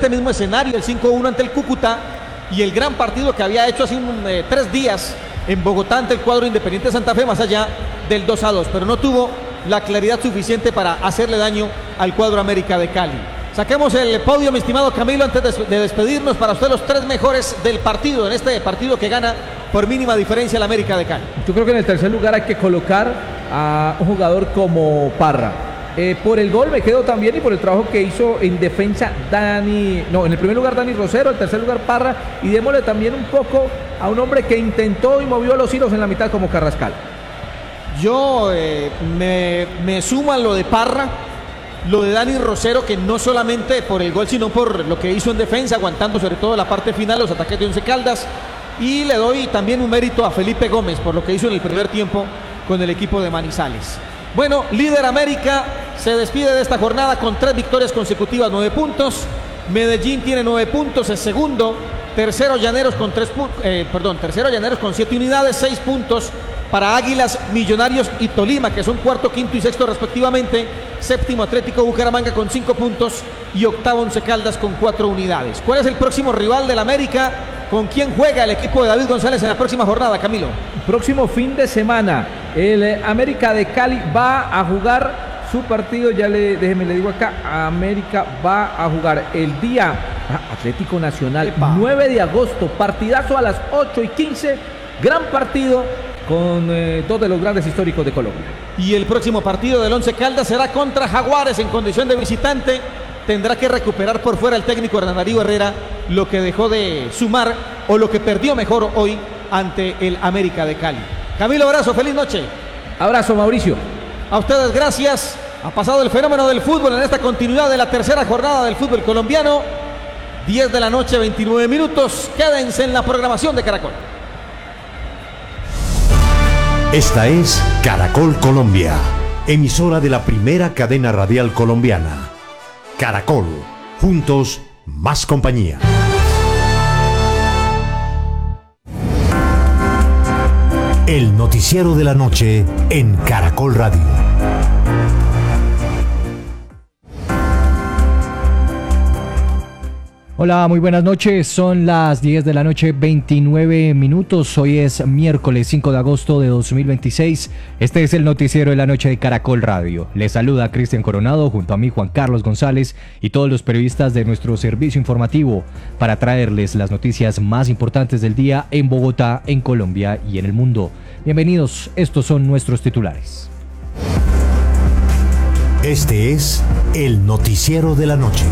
este mismo escenario, el 5-1 ante el Cúcuta, y el gran partido que había hecho hace 3 días en Bogotá ante el cuadro Independiente Santa Fe, más allá del 2-2, pero no tuvo la claridad suficiente para hacerle daño al cuadro América de Cali. Saquemos el podio, mi estimado Camilo, antes de despedirnos. Para usted, los 3 mejores del partido, en este partido que gana por mínima diferencia el América de Cali. Yo creo que en el tercer lugar hay que colocar a un jugador como Parra. Por el gol me quedo también, y por el trabajo que hizo en defensa en el primer lugar Dani Rosero, en el tercer lugar Parra, y démosle también un poco a un hombre que intentó y movió los hilos en la mitad como Carrascal. Yo me sumo a lo de Parra, lo de Dani Rosero, que no solamente por el gol, sino por lo que hizo en defensa, aguantando sobre todo la parte final, los ataques de Once Caldas, y le doy también un mérito a Felipe Gómez por lo que hizo en el primer tiempo con el equipo de Manizales. Bueno, líder América se despide de esta jornada con 3 victorias consecutivas, 9 puntos. Medellín tiene 9 puntos, es segundo. Tercero Llaneros con 7 unidades, 6 puntos para Águilas, Millonarios y Tolima, que son cuarto, quinto y sexto respectivamente. Séptimo Atlético Bucaramanga con 5 puntos y octavo Once Caldas con 4 unidades. ¿Cuál es el próximo rival del América? ¿Con quién juega el equipo de David González en la próxima jornada, Camilo? Próximo fin de semana, el América de Cali va a jugar su partido, déjeme le digo acá, América va a jugar el día Atlético Nacional, 9 de agosto, partidazo a las 8:15, gran partido con 2 de los grandes históricos de Colombia. Y el próximo partido del Once Caldas será contra Jaguares en condición de visitante. Tendrá que recuperar por fuera el técnico Hernán Darío Herrera lo que dejó de sumar, o lo que perdió mejor hoy ante el América de Cali. Camilo, abrazo, feliz noche. Abrazo, Mauricio. A ustedes gracias. Ha pasado el fenómeno del fútbol en esta continuidad de la tercera jornada del fútbol colombiano. 10 de la noche, 29 minutos. Quédense en la programación de Caracol. Esta es Caracol Colombia, emisora de la primera cadena radial colombiana. Caracol, juntos, más compañía. El noticiero de la noche en Caracol Radio. Hola, muy buenas noches. Son las 10 de la noche, 29 minutos. Hoy es miércoles 5 de agosto de 2026. Este es el noticiero de la noche de Caracol Radio. Les saluda Cristian Coronado junto a mí, Juan Carlos González, y todos los periodistas de nuestro servicio informativo para traerles las noticias más importantes del día en Bogotá, en Colombia y en el mundo. Bienvenidos, estos son nuestros titulares. Este es el noticiero de la noche.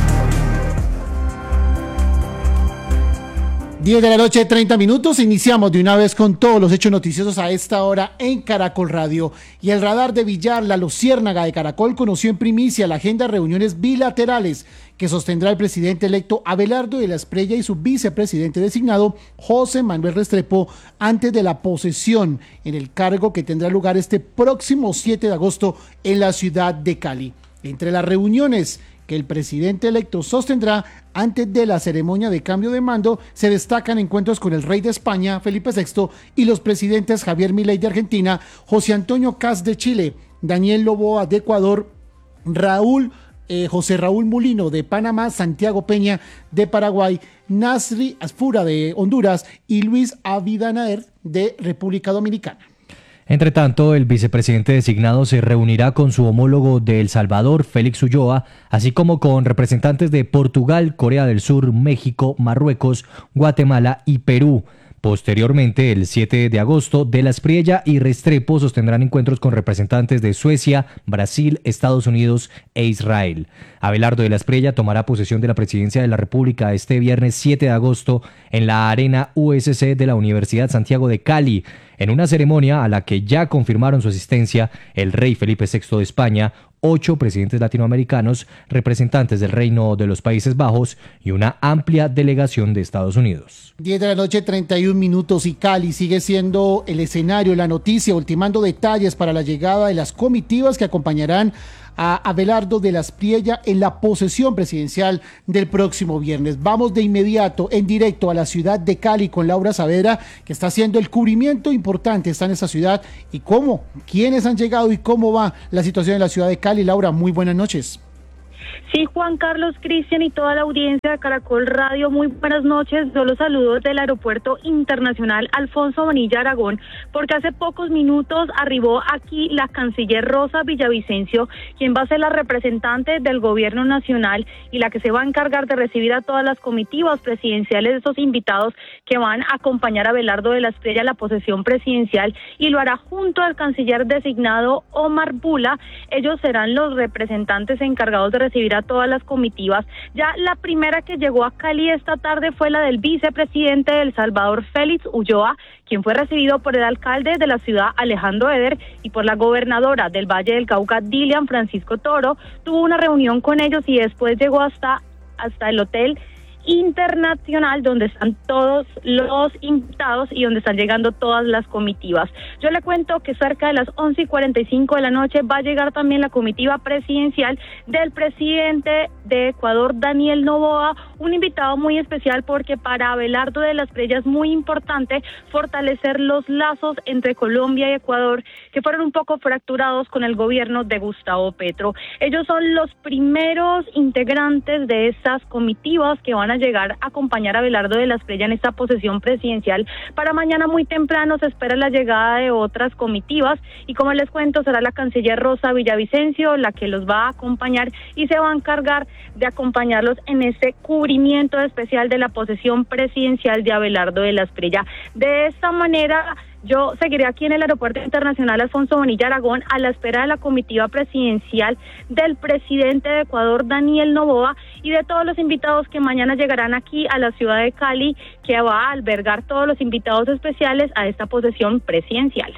10 de la noche, 30 minutos. Iniciamos de una vez con todos los hechos noticiosos a esta hora en Caracol Radio. Y el radar de Villar, la Luciérnaga de Caracol, conoció en primicia la agenda de reuniones bilaterales que sostendrá el presidente electo Abelardo de la Espriella y su vicepresidente designado José Manuel Restrepo antes de la posesión en el cargo que tendrá lugar este próximo 7 de agosto en la ciudad de Cali. Entre las reuniones que el presidente electo sostendrá antes de la ceremonia de cambio de mando, se destacan encuentros con el rey de España, Felipe VI, y los presidentes Javier Milei de Argentina, José Antonio Kast de Chile, Daniel Noboa de Ecuador, José Raúl Mulino de Panamá, Santiago Peña de Paraguay, Nasri Asfura de Honduras y Luis Abinader de República Dominicana. Entre tanto, el vicepresidente designado se reunirá con su homólogo de El Salvador, Félix Ulloa, así como con representantes de Portugal, Corea del Sur, México, Marruecos, Guatemala y Perú. Posteriormente, el 7 de agosto, De la Espriella y Restrepo sostendrán encuentros con representantes de Suecia, Brasil, Estados Unidos e Israel. Abelardo de la Espriella tomará posesión de la presidencia de la República este viernes 7 de agosto en la Arena USC de la Universidad Santiago de Cali, en una ceremonia a la que ya confirmaron su asistencia el rey Felipe VI de España, 8 presidentes latinoamericanos, representantes del Reino de los Países Bajos y una amplia delegación de Estados Unidos. 10 de la noche, 31 minutos, y Cali sigue siendo el escenario, la noticia, ultimando detalles para la llegada de las comitivas que acompañarán a Abelardo de la Espriella en la posesión presidencial del próximo viernes. Vamos de inmediato, en directo, a la ciudad de Cali con Laura Saavedra, que está haciendo el cubrimiento importante, está en esa ciudad, y cómo, quiénes han llegado y cómo va la situación en la ciudad de Cali. Laura, muy buenas noches. Sí, Juan Carlos, Cristian y toda la audiencia de Caracol Radio, muy buenas noches. Yo los saludo desde el Aeropuerto Internacional Alfonso Bonilla Aragón, porque hace pocos minutos arribó aquí la canciller Rosa Villavicencio, quien va a ser la representante del gobierno nacional y la que se va a encargar de recibir a todas las comitivas presidenciales de esos invitados que van a acompañar a Abelardo de la Espriella a la posesión presidencial, y lo hará junto al canciller designado Omar Bula. Ellos serán los representantes encargados de recibir a todas las comitivas. Ya la primera que llegó a Cali esta tarde fue la del vicepresidente de El Salvador, Félix Ulloa, quien fue recibido por el alcalde de la ciudad, Alejandro Eder, y por la gobernadora del Valle del Cauca, Dilian Francisco Toro. Tuvo una reunión con ellos y después llegó hasta el hotel internacional donde están todos los invitados y donde están llegando todas las comitivas. Yo le cuento que cerca de las 11:45 de la noche va a llegar también la comitiva presidencial del presidente de Ecuador, Daniel Noboa, un invitado muy especial porque para Abelardo de la Espriella es muy importante fortalecer los lazos entre Colombia y Ecuador, que fueron un poco fracturados con el gobierno de Gustavo Petro. Ellos son los primeros integrantes de estas comitivas que van a llegar a acompañar a Abelardo de la Espriella en esta posesión presidencial. Para mañana muy temprano se espera la llegada de otras comitivas y, como les cuento, será la canciller Rosa Villavicencio la que los va a acompañar y se va a encargar de acompañarlos en este cubrimiento especial de la posesión presidencial de Abelardo de la Espriella. De esta manera, yo seguiré aquí en el Aeropuerto Internacional Alfonso Bonilla Aragón a la espera de la comitiva presidencial del presidente de Ecuador, Daniel Noboa, y de todos los invitados que mañana llegarán aquí a la ciudad de Cali, que va a albergar todos los invitados especiales a esta posesión presidencial.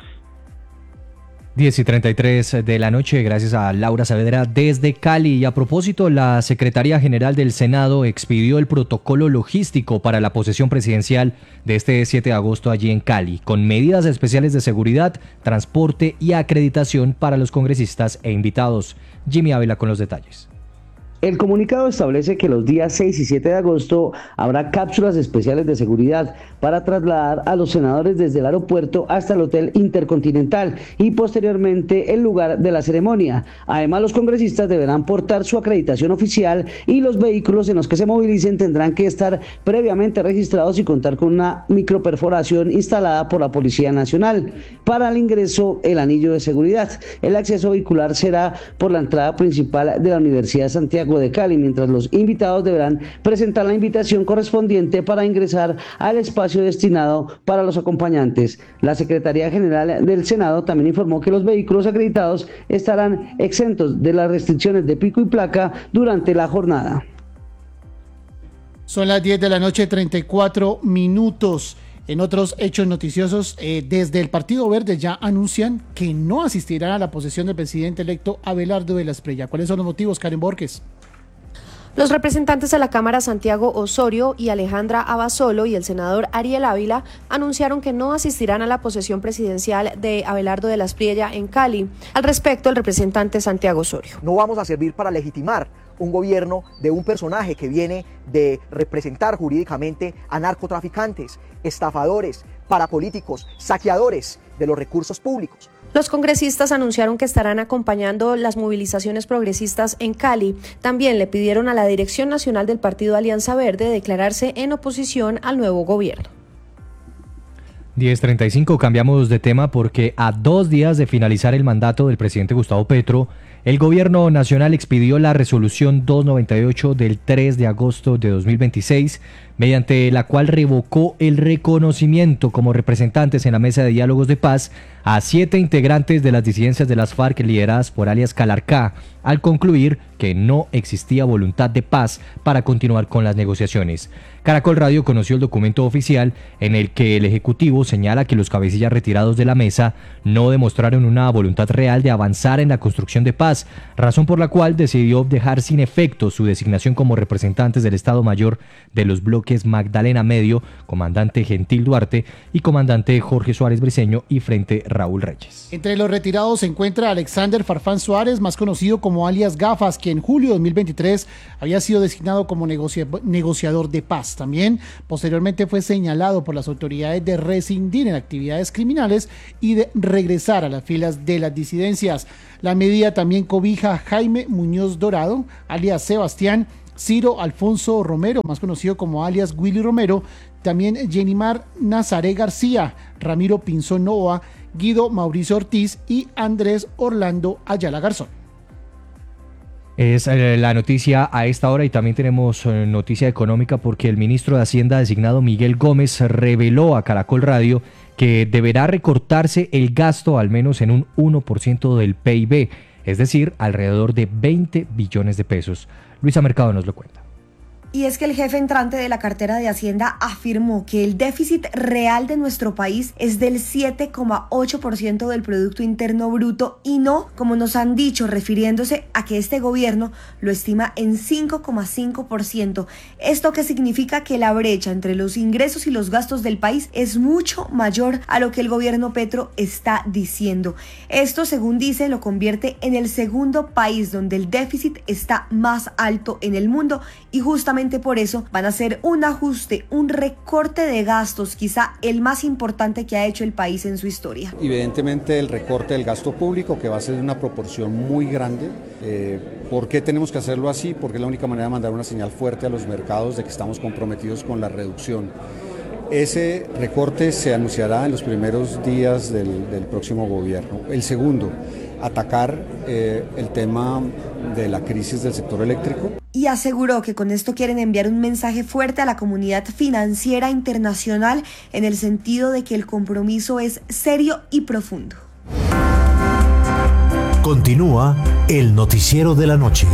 10:33 de la noche, gracias a Laura Saavedra desde Cali. Y a propósito, la Secretaría General del Senado expidió el protocolo logístico para la posesión presidencial de este 7 de agosto allí en Cali, con medidas especiales de seguridad, transporte y acreditación para los congresistas e invitados. Jimmy Ávila con los detalles. El comunicado establece que los días 6 y 7 de agosto habrá cápsulas especiales de seguridad para trasladar a los senadores desde el aeropuerto hasta el Hotel Intercontinental y posteriormente el lugar de la ceremonia. Además, los congresistas deberán portar su acreditación oficial y los vehículos en los que se movilicen tendrán que estar previamente registrados y contar con una microperforación instalada por la Policía Nacional. Para el ingreso, el anillo de seguridad. El acceso vehicular será por la entrada principal de la Universidad de Santiago de Cali, mientras los invitados deberán presentar la invitación correspondiente para ingresar al espacio destinado para los acompañantes. La Secretaría General del Senado también informó que los vehículos acreditados estarán exentos de las restricciones de pico y placa durante la jornada. Son las 10 de la noche, 34 minutos. En otros hechos noticiosos, desde el Partido Verde ya anuncian que no asistirán a la posesión del presidente electo Abelardo de la Espriella. ¿Cuáles son los motivos, Karen Borges? Los representantes de la Cámara Santiago Osorio y Alejandra Abasolo y el senador Ariel Ávila anunciaron que no asistirán a la posesión presidencial de Abelardo de la Espriella en Cali. Al respecto, el representante Santiago Osorio. No vamos a servir para legitimar un gobierno de un personaje que viene de representar jurídicamente a narcotraficantes, estafadores, parapolíticos, saqueadores de los recursos públicos. Los congresistas anunciaron que estarán acompañando las movilizaciones progresistas en Cali. También le pidieron a la Dirección Nacional del Partido Alianza Verde declararse en oposición al nuevo gobierno. 10:35, cambiamos de tema porque a 2 días de finalizar el mandato del presidente Gustavo Petro, el gobierno nacional expidió la resolución 298 del 3 de agosto de 2026, mediante la cual revocó el reconocimiento como representantes en la mesa de diálogos de paz a 7 integrantes de las disidencias de las FARC lideradas por alias Calarcá, al concluir que no existía voluntad de paz para continuar con las negociaciones. Caracol Radio conoció el documento oficial en el que el Ejecutivo señala que los cabecillas retirados de la mesa no demostraron una voluntad real de avanzar en la construcción de paz, razón por la cual decidió dejar sin efecto su designación como representantes del Estado Mayor de los bloques Magdalena Medio, comandante Gentil Duarte, y comandante Jorge Suárez Briceño y frente Raúl Reyes. Entre los retirados se encuentra Alexander Farfán Suárez, más conocido como como alias Gafas, que en julio de 2023 había sido designado como negociador de paz. También posteriormente fue señalado por las autoridades de rescindir en actividades criminales y de regresar a las filas de las disidencias. La medida también cobija a Jaime Muñoz Dorado, alias Sebastián, Ciro Alfonso Romero, más conocido como alias Willy Romero, también Jenimar Nazaré García, Ramiro Pinzón Novoa, Guido Mauricio Ortiz y Andrés Orlando Ayala Garzón. Es la noticia a esta hora y también tenemos noticia económica porque el ministro de Hacienda designado Miguel Gómez reveló a Caracol Radio que deberá recortarse el gasto al menos en un 1% del PIB, es decir, alrededor de 20 billones de pesos. Luisa Mercado nos lo cuenta. Y es que el jefe entrante de la cartera de Hacienda afirmó que el déficit real de nuestro país es del 7,8% del Producto Interno Bruto y no, como nos han dicho, refiriéndose a que este gobierno lo estima en 5,5%. ¿Esto qué significa? Que la brecha entre los ingresos y los gastos del país es mucho mayor a lo que el gobierno Petro está diciendo. Esto, según dice, lo convierte en el segundo país donde el déficit está más alto en el mundo y justamente por eso van a hacer un ajuste, un recorte de gastos, quizá el más importante que ha hecho el país en su historia. Evidentemente el recorte del gasto público, que va a ser de una proporción muy grande. ¿Por qué tenemos que hacerlo así? Porque es la única manera de mandar una señal fuerte a los mercados de que estamos comprometidos con la reducción. Ese recorte se anunciará en los primeros días del próximo gobierno. El segundo, atacar el tema de la crisis del sector eléctrico. Y aseguró que con esto quieren enviar un mensaje fuerte a la comunidad financiera internacional en el sentido de que el compromiso es serio y profundo. Continúa el noticiero de la noche.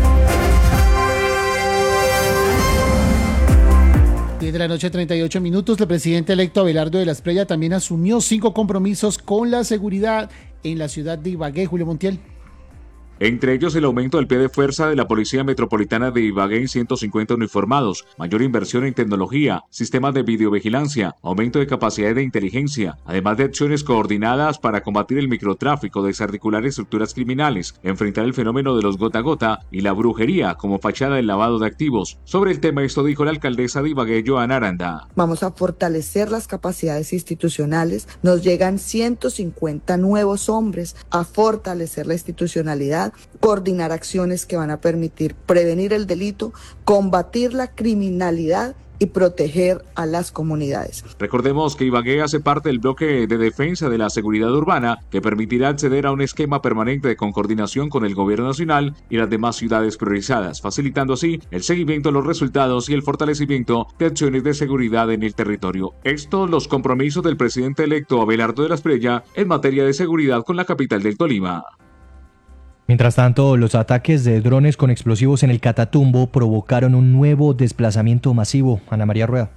10 de la noche, 38 minutos. El presidente electo Abelardo de la Espriella también asumió 5 compromisos con la seguridad en la ciudad de Ibagué. Julio Montiel. Entre ellos el aumento del pie de fuerza de la Policía Metropolitana de Ibagué en 150 uniformados, mayor inversión en tecnología, sistemas de videovigilancia, aumento de capacidad de inteligencia, además de acciones coordinadas para combatir el microtráfico, desarticular estructuras criminales, enfrentar el fenómeno de los gota a gota y la brujería como fachada del lavado de activos. Sobre el tema esto dijo la alcaldesa de Ibagué, Joana Aranda. Vamos a fortalecer las capacidades institucionales, nos llegan 150 nuevos hombres a fortalecer la institucionalidad, coordinar acciones que van a permitir prevenir el delito, combatir la criminalidad y proteger a las comunidades. Recordemos que Ibagué hace parte del bloque de defensa de la seguridad urbana que permitirá acceder a un esquema permanente con coordinación con el gobierno nacional y las demás ciudades priorizadas, facilitando así el seguimiento de los resultados y el fortalecimiento de acciones de seguridad en el territorio. Estos los compromisos del presidente electo Abelardo de la Espriella en materia de seguridad con la capital del Tolima. Mientras tanto, los ataques de drones con explosivos en el Catatumbo provocaron un nuevo desplazamiento masivo. Ana María Rueda.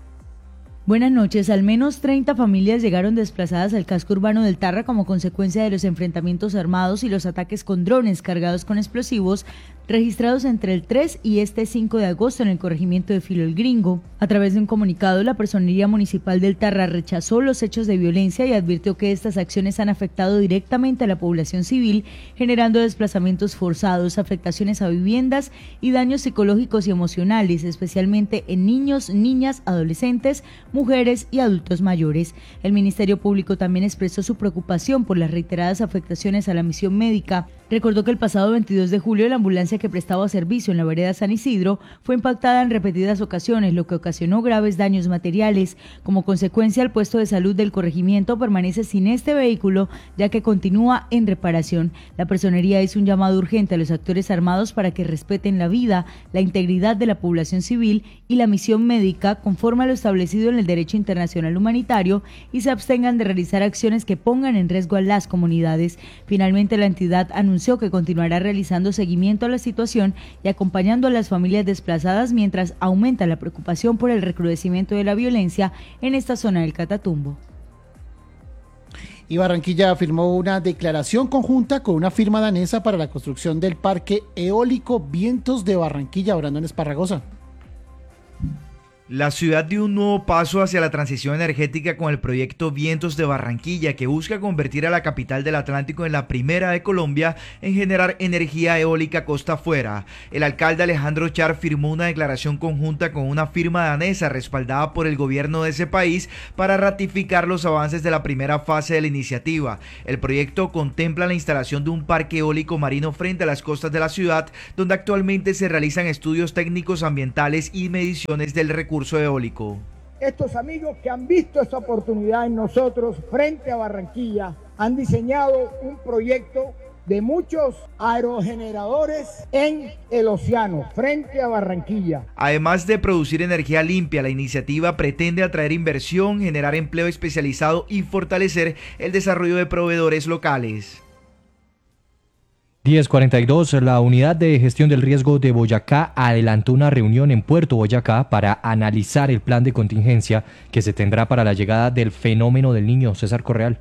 Buenas noches. Al menos 30 familias llegaron desplazadas al casco urbano del Tarra como consecuencia de los enfrentamientos armados y los ataques con drones cargados con explosivos registrados entre el 3 y este 5 de agosto en el corregimiento de Filo el Gringo. A través de un comunicado, la Personería Municipal del Tarra rechazó los hechos de violencia y advirtió que estas acciones han afectado directamente a la población civil, generando desplazamientos forzados, afectaciones a viviendas y daños psicológicos y emocionales, especialmente en niños, niñas, adolescentes, mujeres y adultos mayores. El Ministerio Público también expresó su preocupación por las reiteradas afectaciones a la misión médica. Recordó que el pasado 22 de julio la ambulancia que prestaba servicio en la vereda San Isidro fue impactada en repetidas ocasiones, lo que ocasionó graves daños materiales. Como consecuencia, el puesto de salud del corregimiento permanece sin este vehículo, ya que continúa en reparación. La Personería hizo un llamado urgente a los actores armados para que respeten la vida, la integridad de la población civil y la misión médica conforme a lo establecido en el derecho internacional humanitario y se abstengan de realizar acciones que pongan en riesgo a las comunidades. Finalmente, la entidad anunció que continuará realizando seguimiento a la situación y acompañando a las familias desplazadas mientras aumenta la preocupación por el recrudecimiento de la violencia en esta zona del Catatumbo. Y Barranquilla firmó una declaración conjunta con una firma danesa para la construcción del parque eólico Vientos de Barranquilla. Brandon Esparragosa. La ciudad dio un nuevo paso hacia la transición energética con el proyecto Vientos de Barranquilla, que busca convertir a la capital del Atlántico en la primera de Colombia en generar energía eólica costa afuera. El alcalde Alejandro Char firmó una declaración conjunta con una firma danesa respaldada por el gobierno de ese país para ratificar los avances de la primera fase de la iniciativa. El proyecto contempla la instalación de un parque eólico marino frente a las costas de la ciudad, donde actualmente se realizan estudios técnicos ambientales y mediciones del recurso eólico. Estos amigos que han visto esa oportunidad en nosotros frente a Barranquilla han diseñado un proyecto de muchos aerogeneradores en el océano frente a Barranquilla. Además de producir energía limpia, la iniciativa pretende atraer inversión, generar empleo especializado y fortalecer el desarrollo de proveedores locales. 10:42, la Unidad de Gestión del Riesgo de Boyacá adelantó una reunión en Puerto Boyacá para analizar el plan de contingencia que se tendrá para la llegada del fenómeno del Niño. César Correal.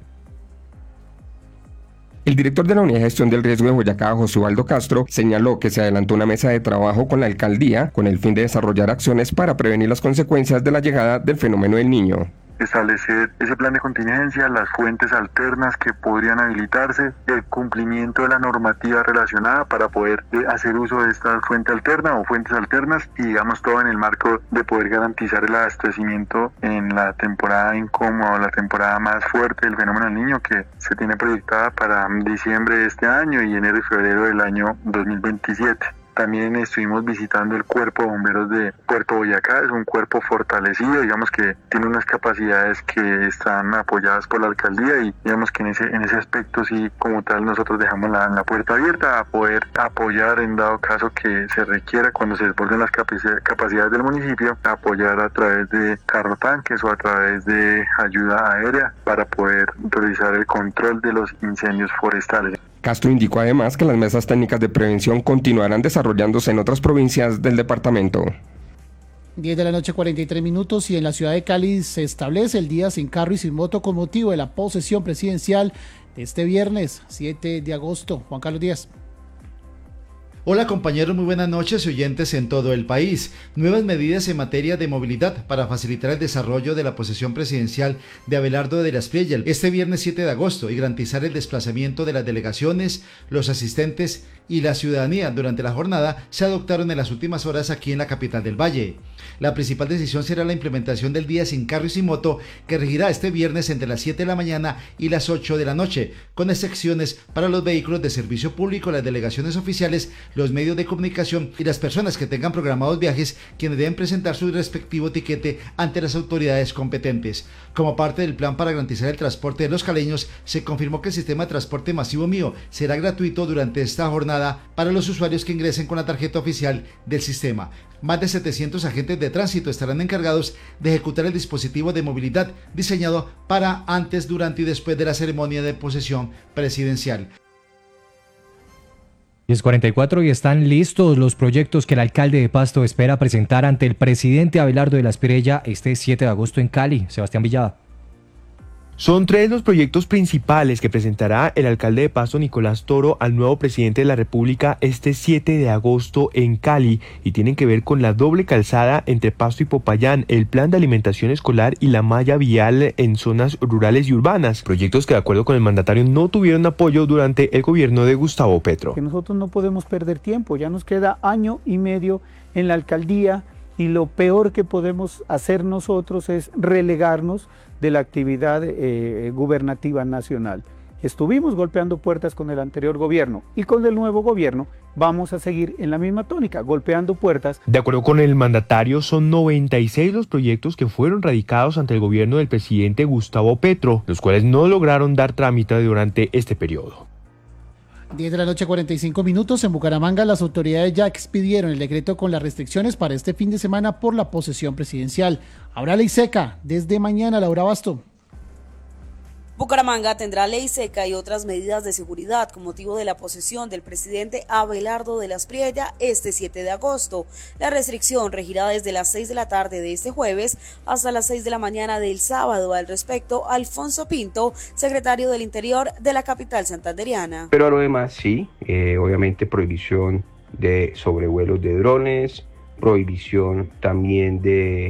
El director de la Unidad de Gestión del Riesgo de Boyacá, José Ubaldo Castro, señaló que se adelantó una mesa de trabajo con la alcaldía con el fin de desarrollar acciones para prevenir las consecuencias de la llegada del fenómeno del Niño. Establecer ese plan de contingencia, las fuentes alternas que podrían habilitarse, el cumplimiento de la normativa relacionada para poder hacer uso de esta fuente alterna o fuentes alternas y digamos todo en el marco de poder garantizar el abastecimiento en la temporada incómoda o la temporada más fuerte del fenómeno del Niño que se tiene proyectada para diciembre de este año y enero y febrero del año 2027. También estuvimos visitando el Cuerpo de Bomberos de Puerto Boyacá, es un cuerpo fortalecido, digamos que tiene unas capacidades que están apoyadas por la alcaldía y digamos que en ese aspecto sí, como tal, nosotros dejamos la puerta abierta a poder apoyar en dado caso que se requiera cuando se desborden las capacidades del municipio, apoyar a través de carro tanques o a través de ayuda aérea para poder realizar el control de los incendios forestales. Castro indicó además que las mesas técnicas de prevención continuarán desarrollándose en otras provincias del departamento. 10 de la noche, 43 minutos, y en la ciudad de Cali se establece el día sin carro y sin moto con motivo de la posesión presidencial de este viernes 7 de agosto. Juan Carlos Díaz. Hola compañeros, muy buenas noches y oyentes en todo el país. Nuevas medidas en materia de movilidad para facilitar el desarrollo de la posesión presidencial de Abelardo de la Espriella este viernes 7 de agosto y garantizar el desplazamiento de las delegaciones, los asistentes y la ciudadanía durante la jornada se adoptaron en las últimas horas aquí en la capital del Valle. La principal decisión será la implementación del día sin carro y sin moto que regirá este viernes entre las 7 de la mañana y las 8 de la noche, con excepciones para los vehículos de servicio público, las delegaciones oficiales, los medios de comunicación y las personas que tengan programados viajes, quienes deben presentar su respectivo tiquete ante las autoridades competentes. Como parte del plan para garantizar el transporte de los caleños, se confirmó que el sistema de transporte masivo mío será gratuito durante esta jornada para los usuarios que ingresen con la tarjeta oficial del sistema. Más de 700 agentes de tránsito estarán encargados de ejecutar el dispositivo de movilidad diseñado para antes, durante y después de la ceremonia de posesión presidencial. 10:44 y están listos los proyectos que el alcalde de Pasto espera presentar ante el presidente Abelardo de la Espriella este 7 de agosto en Cali. Sebastián Villada. Son 3 los proyectos principales que presentará el alcalde de Pasto, Nicolás Toro, al nuevo presidente de la República este 7 de agosto en Cali y tienen que ver con la doble calzada entre Pasto y Popayán, el plan de alimentación escolar y la malla vial en zonas rurales y urbanas. Proyectos que, de acuerdo con el mandatario, no tuvieron apoyo durante el gobierno de Gustavo Petro. Que nosotros no podemos perder tiempo, ya nos queda año y medio en la alcaldía y lo peor que podemos hacer nosotros es relegarnos de la actividad gubernativa nacional. Estuvimos golpeando puertas con el anterior gobierno y con el nuevo gobierno vamos a seguir en la misma tónica, golpeando puertas. De acuerdo con el mandatario, son 96 los proyectos que fueron radicados ante el gobierno del presidente Gustavo Petro, los cuales no lograron dar trámite durante este periodo. 10 de la noche, 45 minutos. En Bucaramanga, las autoridades ya expidieron el decreto con las restricciones para este fin de semana por la posesión presidencial. Habrá ley seca desde mañana. Laura Basto. Bucaramanga tendrá ley seca y otras medidas de seguridad con motivo de la posesión del presidente Abelardo de la Espriella este 7 de agosto. La restricción regirá desde las 6 de la tarde de este jueves hasta las 6 de la mañana del sábado. Al respecto, Alfonso Pinto, secretario del Interior de la capital santanderiana. Pero a lo demás sí, obviamente prohibición de sobrevuelos de drones, prohibición también de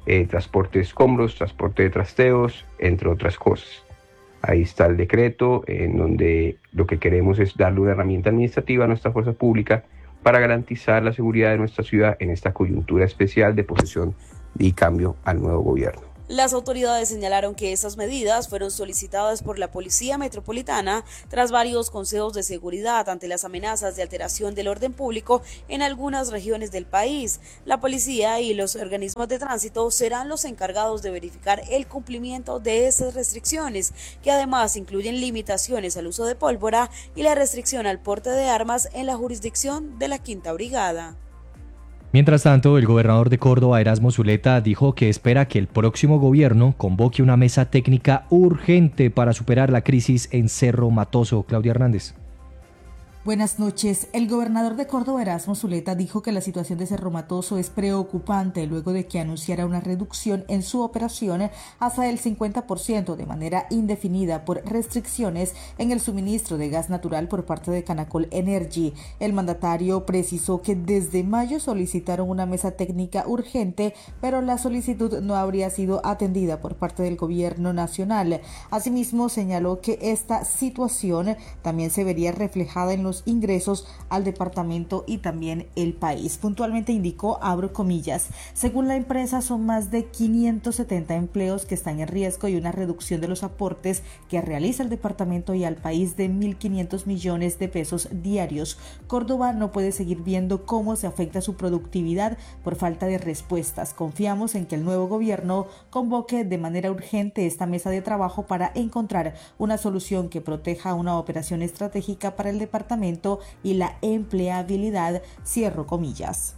transporte de escombros, transporte de trasteos, entre otras cosas. Ahí está el decreto en donde lo que queremos es darle una herramienta administrativa a nuestra fuerza pública para garantizar la seguridad de nuestra ciudad en esta coyuntura especial de posesión y cambio al nuevo gobierno. Las autoridades señalaron que esas medidas fueron solicitadas por la Policía Metropolitana tras varios consejos de seguridad ante las amenazas de alteración del orden público en algunas regiones del país. La policía y los organismos de tránsito serán los encargados de verificar el cumplimiento de esas restricciones, que además incluyen limitaciones al uso de pólvora y la restricción al porte de armas en la jurisdicción de la Quinta Brigada. Mientras tanto, el gobernador de Córdoba, Erasmo Zuleta, dijo que espera que el próximo gobierno convoque una mesa técnica urgente para superar la crisis en Cerro Matoso. Claudia Hernández. Buenas noches. El gobernador de Córdoba, Erasmo Zuleta, dijo que la situación de Cerro Matoso es preocupante luego de que anunciara una reducción en su operación hasta el 50% de manera indefinida por restricciones en el suministro de gas natural por parte de Canacol Energy. El mandatario precisó que desde mayo solicitaron una mesa técnica urgente, pero la solicitud no habría sido atendida por parte del gobierno nacional. Asimismo, señaló que esta situación también se vería reflejada en los ingresos al departamento y también el país. Puntualmente indicó, abro comillas, según la empresa son más de 570 empleos que están en riesgo y una reducción de los aportes que realiza el departamento y al país de 1.500 millones de pesos diarios. Córdoba no puede seguir viendo cómo se afecta su productividad por falta de respuestas. Confiamos en que el nuevo gobierno convoque de manera urgente esta mesa de trabajo para encontrar una solución que proteja una operación estratégica para el departamento y la empleabilidad, cierro comillas.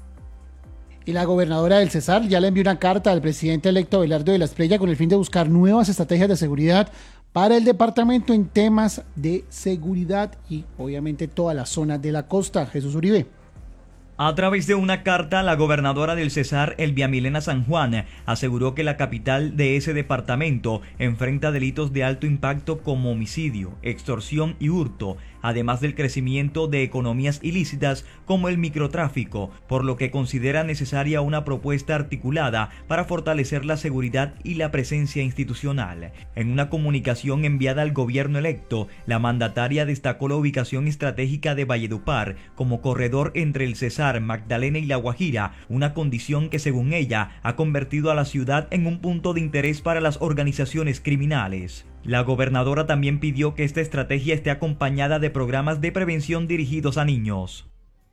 Y la gobernadora del Cesar ya le envió una carta al presidente electo Abelardo de la Espriella con el fin de buscar nuevas estrategias de seguridad para el departamento en temas de seguridad y obviamente toda la zona de la costa. Jesús Uribe. A través de una carta, la gobernadora del Cesar, Elvia Milena San Juan, aseguró que la capital de ese departamento enfrenta delitos de alto impacto como homicidio, extorsión y hurto, además del crecimiento de economías ilícitas como el microtráfico, por lo que considera necesaria una propuesta articulada para fortalecer la seguridad y la presencia institucional. En una comunicación enviada al gobierno electo, la mandataria destacó la ubicación estratégica de Valledupar como corredor entre el Cesar, Magdalena y La Guajira, una condición que según ella ha convertido a la ciudad en un punto de interés para las organizaciones criminales. La gobernadora también pidió que esta estrategia esté acompañada de programas de prevención dirigidos a niños.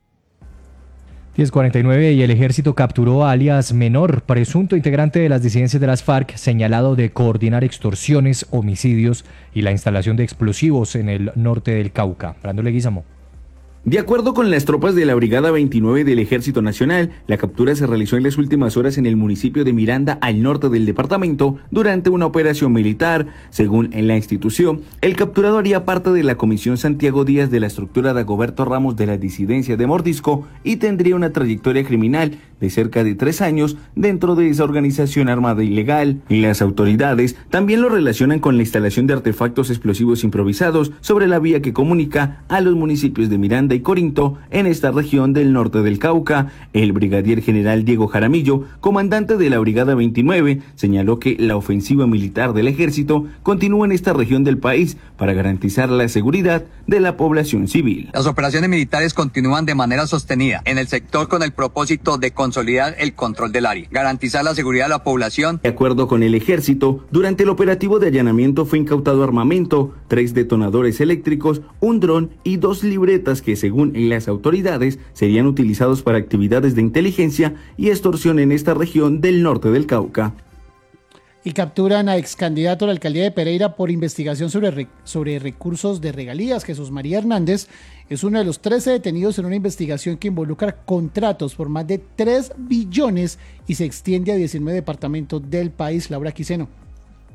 10:49 y el ejército capturó a alias Menor, presunto integrante de las disidencias de las FARC, señalado de coordinar extorsiones, homicidios y la instalación de explosivos en el norte del Cauca. Brando Leguizamo. De acuerdo con las tropas de la Brigada 29 del Ejército Nacional, la captura se realizó en las últimas horas en el municipio de Miranda, al norte del departamento, durante una operación militar. Según en la institución, el capturado haría parte de la Comisión Santiago Díaz de la estructura de Dagoberto Ramos de la disidencia de Mordisco y tendría una trayectoria criminal de cerca de 3 años dentro de esa organización armada ilegal. Y las autoridades también lo relacionan con la instalación de artefactos explosivos improvisados sobre la vía que comunica a los municipios de Miranda y Corinto en esta región del norte del Cauca. El brigadier general Diego Jaramillo, comandante de la Brigada 29, señaló que la ofensiva militar del ejército continúa en esta región del país para garantizar la seguridad de la población civil. Las operaciones militares continúan de manera sostenida en el sector con el propósito de consolidar el control del área, garantizar la seguridad de la población. De acuerdo con el ejército, durante el operativo de allanamiento fue incautado armamento, 3 detonadores eléctricos, un dron y 2 libretas que, según las autoridades, serían utilizados para actividades de inteligencia y extorsión en esta región del norte del Cauca. Y capturan a ex candidato a la alcaldía de Pereira por investigación sobre recursos de regalías. Jesús María Hernández es uno de los 13 detenidos en una investigación que involucra contratos por más de 3 billones y se extiende a 19 departamentos del país. Laura Quiseno.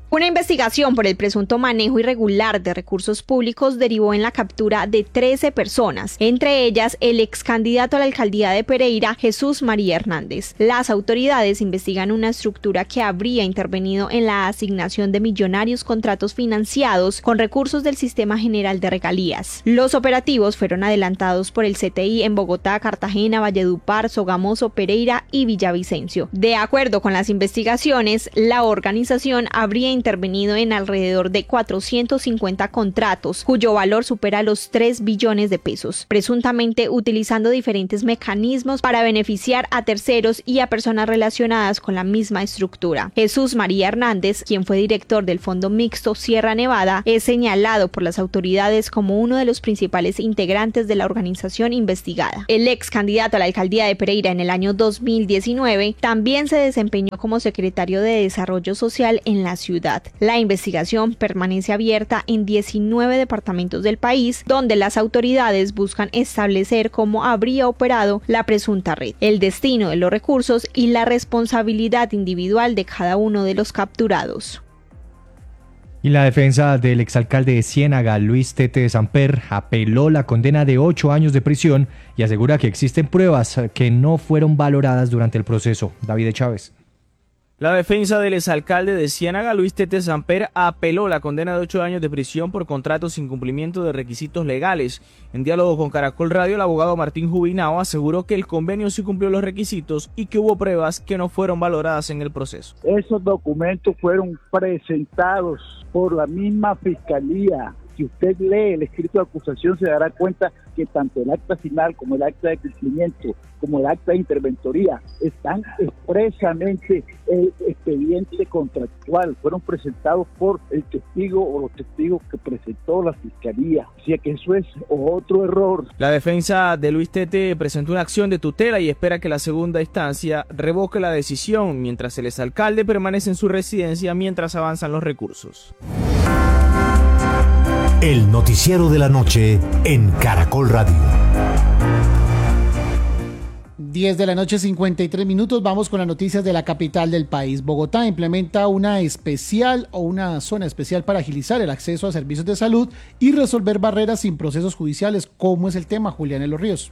Una investigación por el presunto manejo irregular de recursos públicos derivó en la captura de 13 personas, entre ellas el ex candidato a la alcaldía de Pereira, Jesús María Hernández. Las autoridades investigan una estructura que habría intervenido en la asignación de millonarios contratos financiados con recursos del Sistema General de Regalías. Los operativos fueron adelantados por el CTI en Bogotá, Cartagena, Valledupar, Sogamoso, Pereira y Villavicencio. De acuerdo con las investigaciones, la organización habría intervenido en alrededor de 450 contratos, cuyo valor supera los 3 billones de pesos, presuntamente utilizando diferentes mecanismos para beneficiar a terceros y a personas relacionadas con la misma estructura. Jesús María Hernández, quien fue director del Fondo Mixto Sierra Nevada, es señalado por las autoridades como uno de los principales integrantes de la organización investigada. El ex candidato a la alcaldía de Pereira en el año 2019 también se desempeñó como secretario de Desarrollo Social en la ciudad. La investigación permanece abierta en 19 departamentos del país, donde las autoridades buscan establecer cómo habría operado la presunta red, el destino de los recursos y la responsabilidad individual de cada uno de los capturados. Y la defensa del exalcalde de Ciénaga, Luis Tete de Samper, apeló la condena de 8 años de prisión y asegura que existen pruebas que no fueron valoradas durante el proceso. David Chávez. La defensa del exalcalde de Ciénaga, Luis Tete Samper, apeló la condena de 8 años de prisión por contratos sin cumplimiento de requisitos legales. En diálogo con Caracol Radio, el abogado Martín Jubinao aseguró que el convenio sí cumplió los requisitos y que hubo pruebas que no fueron valoradas en el proceso. Esos documentos fueron presentados por la misma fiscalía. Si usted lee el escrito de acusación se dará cuenta que tanto el acta final como el acta de cumplimiento como el acta de interventoría están expresamente el expediente contractual, fueron presentados por el testigo o los testigos que presentó la fiscalía, así que eso es otro error. La defensa de Luis Tete presentó una acción de tutela y espera que la segunda instancia revoque la decisión, mientras el exalcalde permanece en su residencia mientras avanzan los recursos. El noticiero de la noche en Caracol Radio. 10 de la noche, 53 minutos. Vamos con las noticias de la capital del país. Bogotá implementa una zona especial para agilizar el acceso a servicios de salud y resolver barreras sin procesos judiciales. ¿Cómo es el tema, Julián Los Ríos?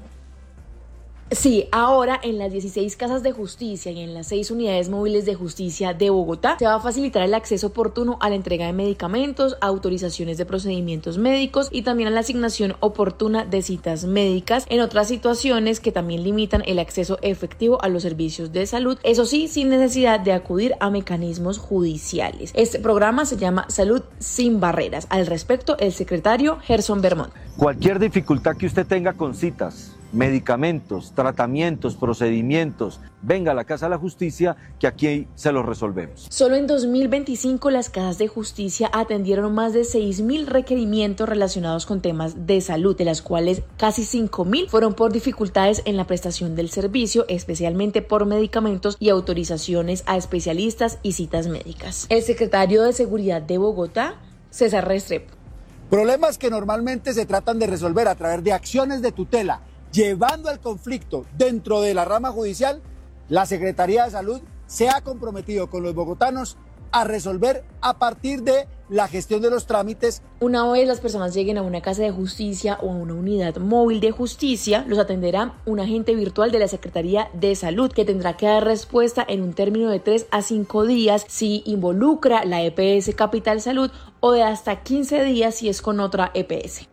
Sí, ahora en las 16 casas de justicia y en las 6 unidades móviles de justicia de Bogotá se va a facilitar el acceso oportuno a la entrega de medicamentos, autorizaciones de procedimientos médicos y también a la asignación oportuna de citas médicas en otras situaciones que también limitan el acceso efectivo a los servicios de salud, eso sí, sin necesidad de acudir a mecanismos judiciales. Este programa se llama Salud sin Barreras. Al respecto, el secretario Gerson Bermón. Cualquier dificultad que usted tenga con citas, medicamentos, tratamientos, procedimientos, venga a la Casa de la Justicia que aquí se los resolvemos. Solo en 2025 las casas de justicia atendieron más de 6.000 requerimientos relacionados con temas de salud, de las cuales casi 5.000 fueron por dificultades en la prestación del servicio, especialmente por medicamentos y autorizaciones a especialistas y citas médicas. El secretario de Seguridad de Bogotá, César Restrepo. Problemas que normalmente se tratan de resolver a través de acciones de tutela, llevando el conflicto dentro de la rama judicial, la Secretaría de Salud se ha comprometido con los bogotanos a resolver a partir de la gestión de los trámites. Una vez las personas lleguen a una casa de justicia o a una unidad móvil de justicia, los atenderá un agente virtual de la Secretaría de Salud que tendrá que dar respuesta en un término de 3 a 5 días si involucra la EPS Capital Salud o de hasta 15 días si es con otra EPS.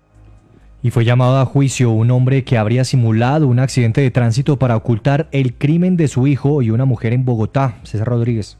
Y fue llamado a juicio un hombre que habría simulado un accidente de tránsito para ocultar el crimen de su hijo y una mujer en Bogotá. César Rodríguez.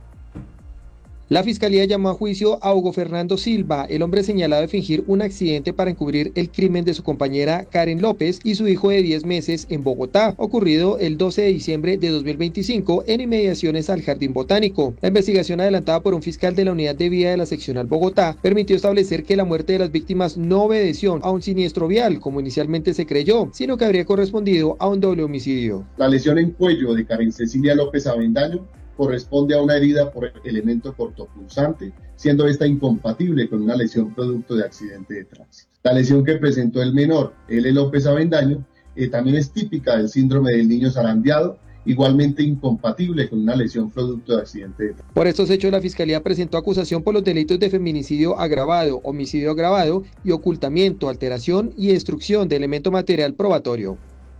La fiscalía llamó a juicio a Hugo Fernando Silva, el hombre señalado de fingir un accidente para encubrir el crimen de su compañera Karen López y su hijo de 10 meses en Bogotá, ocurrido el 12 de diciembre de 2025 en inmediaciones al Jardín Botánico. La investigación adelantada por un fiscal de la Unidad de Vía de la Seccional Bogotá permitió establecer que la muerte de las víctimas no obedeció a un siniestro vial, como inicialmente se creyó, sino que habría correspondido a un doble homicidio. La lesión en cuello de Karen Cecilia López Avendaño corresponde a una herida por elemento cortopunzante, siendo esta incompatible con una lesión producto de accidente de tránsito. La lesión que presentó el menor, L. López Avendaño, también es típica del síndrome del niño zarandeado igualmente incompatible con una lesión producto de accidente de tránsito. Por estos hechos, la Fiscalía presentó acusación por los delitos de feminicidio agravado, homicidio agravado y ocultamiento, alteración y destrucción de elemento material probatorio.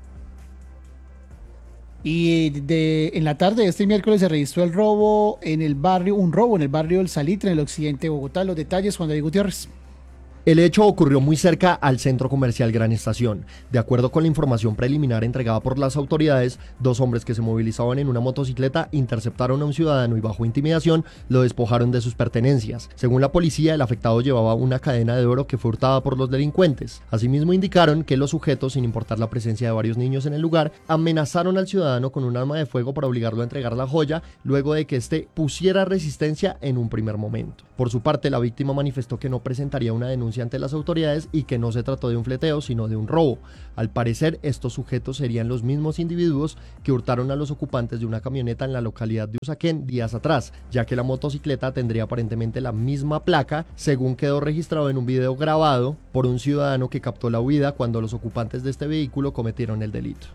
Y en la tarde de este miércoles se registró un robo en el barrio El Salitre, en el occidente de Bogotá. Los detalles, Juan David Gutiérrez. El hecho ocurrió muy cerca al centro comercial Gran Estación. De acuerdo con la información preliminar entregada por las autoridades, 2 hombres que se movilizaban en una motocicleta interceptaron a un ciudadano y bajo intimidación lo despojaron de sus pertenencias. Según la policía, el afectado llevaba una cadena de oro que fue hurtada por los delincuentes. Asimismo indicaron que los sujetos, sin importar la presencia de varios niños en el lugar, amenazaron al ciudadano con un arma de fuego para obligarlo a entregar la joya, luego de que éste pusiera resistencia en un primer momento. Por su parte, la víctima manifestó que no presentaría una denuncia ante las autoridades y que no se trató de un fleteo, sino de un robo. Al parecer, estos sujetos serían los mismos individuos que hurtaron a los ocupantes de una camioneta en la localidad de Usaquén días atrás, ya que la motocicleta tendría aparentemente la misma placa, según quedó registrado en un video grabado por un ciudadano que captó la huida cuando los ocupantes de este vehículo cometieron el delito.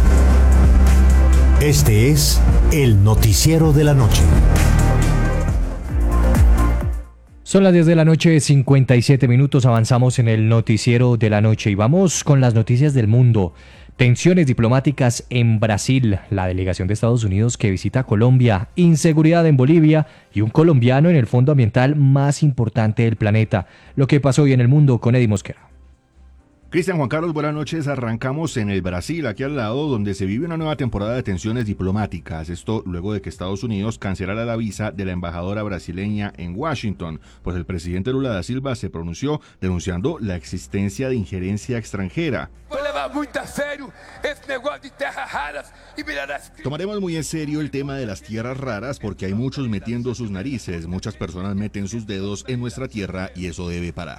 Este es el noticiero de la noche. Son las 10 de la noche, 57 minutos, avanzamos en el noticiero de la noche y vamos con las noticias del mundo. Tensiones diplomáticas en Brasil, la delegación de Estados Unidos que visita Colombia, inseguridad en Bolivia y un colombiano en el fondo ambiental más importante del planeta. Lo que pasó hoy en el mundo con Eddie Mosquera. Cristian, Juan Carlos, buenas noches. Arrancamos en el Brasil, aquí al lado, donde se vive una nueva temporada de tensiones diplomáticas. Esto luego de que Estados Unidos cancelara la visa de la embajadora brasileña en Washington, pues el presidente Lula da Silva se pronunció denunciando la existencia de injerencia extranjera. Tomaremos muy en serio el tema de las tierras raras porque hay muchos metiendo sus narices, muchas personas meten sus dedos en nuestra tierra y eso debe parar.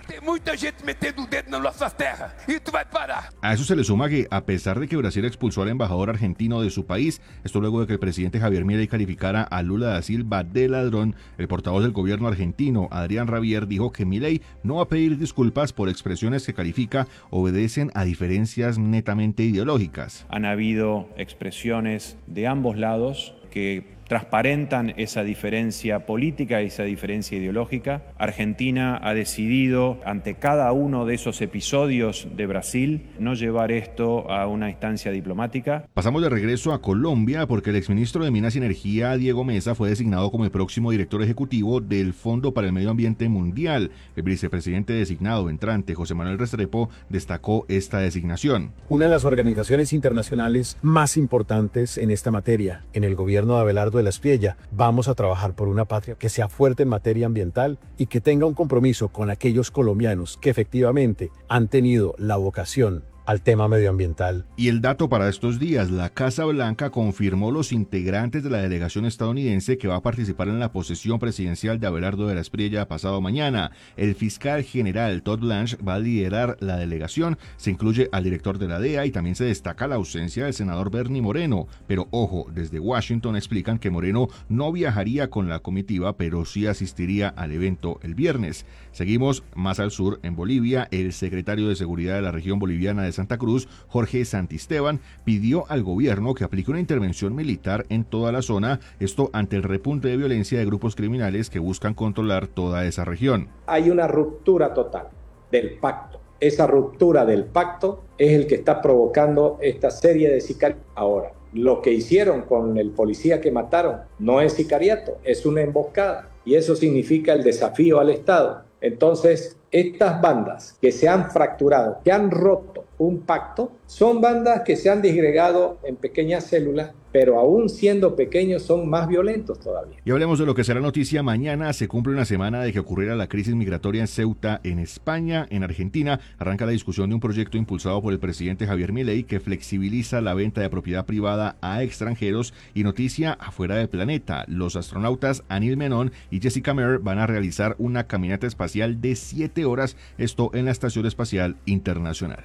A eso se le suma que, a pesar de que Brasil expulsó al embajador argentino de su país, esto luego de que el presidente Javier Milei calificara a Lula da Silva de ladrón, el portavoz del gobierno argentino, Adrián Rabier, dijo que Milei no va a pedir disculpas por expresiones que califica obedecen a diferencias netamente ideológicas. Han habido expresiones de ambos lados que transparentan esa diferencia política y esa diferencia ideológica. Argentina ha decidido, ante cada uno de esos episodios de Brasil, no llevar esto a una instancia diplomática. Pasamos de regreso a Colombia porque el exministro de Minas y Energía, Diego Mesa, fue designado como el próximo director ejecutivo del Fondo para el Medio Ambiente Mundial. El vicepresidente designado entrante, José Manuel Restrepo, destacó esta designación. Una de las organizaciones internacionales más importantes en esta materia, en el gobierno de Abelardo de la Espriella, vamos a trabajar por una patria que sea fuerte en materia ambiental y que tenga un compromiso con aquellos colombianos que efectivamente han tenido la vocación al tema medioambiental. Y el dato para estos días, la Casa Blanca confirmó los integrantes de la delegación estadounidense que va a participar en la posesión presidencial de Abelardo de la Espriella pasado mañana. El fiscal general Todd Blanche va a liderar la delegación, se incluye al director de la DEA y también se destaca la ausencia del senador Bernie Moreno. Pero ojo, desde Washington explican que Moreno no viajaría con la comitiva, pero sí asistiría al evento el viernes. Seguimos más al sur, en Bolivia, el secretario de Seguridad de la región boliviana de Santa Cruz, Jorge Santisteban, pidió al gobierno que aplique una intervención militar en toda la zona, esto ante el repunte de violencia de grupos criminales que buscan controlar toda esa región. Hay una ruptura total del pacto. Esa ruptura del pacto es el que está provocando esta serie de sicariatos. Ahora, lo que hicieron con el policía que mataron no es sicariato, es una emboscada. Y eso significa el desafío al Estado. Entonces, estas bandas que se han fracturado, que han roto un pacto, son bandas que se han disgregado en pequeñas células, pero aún siendo pequeños son más violentos todavía. Y hablemos de lo que será noticia mañana. Se cumple una semana de que ocurriera la crisis migratoria en Ceuta, en España. En Argentina arranca la discusión de un proyecto impulsado por el presidente Javier Milei que flexibiliza la venta de propiedad privada a extranjeros. Y noticia afuera del planeta, los astronautas Anil Menon y Jessica Meir van a realizar una caminata espacial de 7 horas, esto en la Estación Espacial Internacional.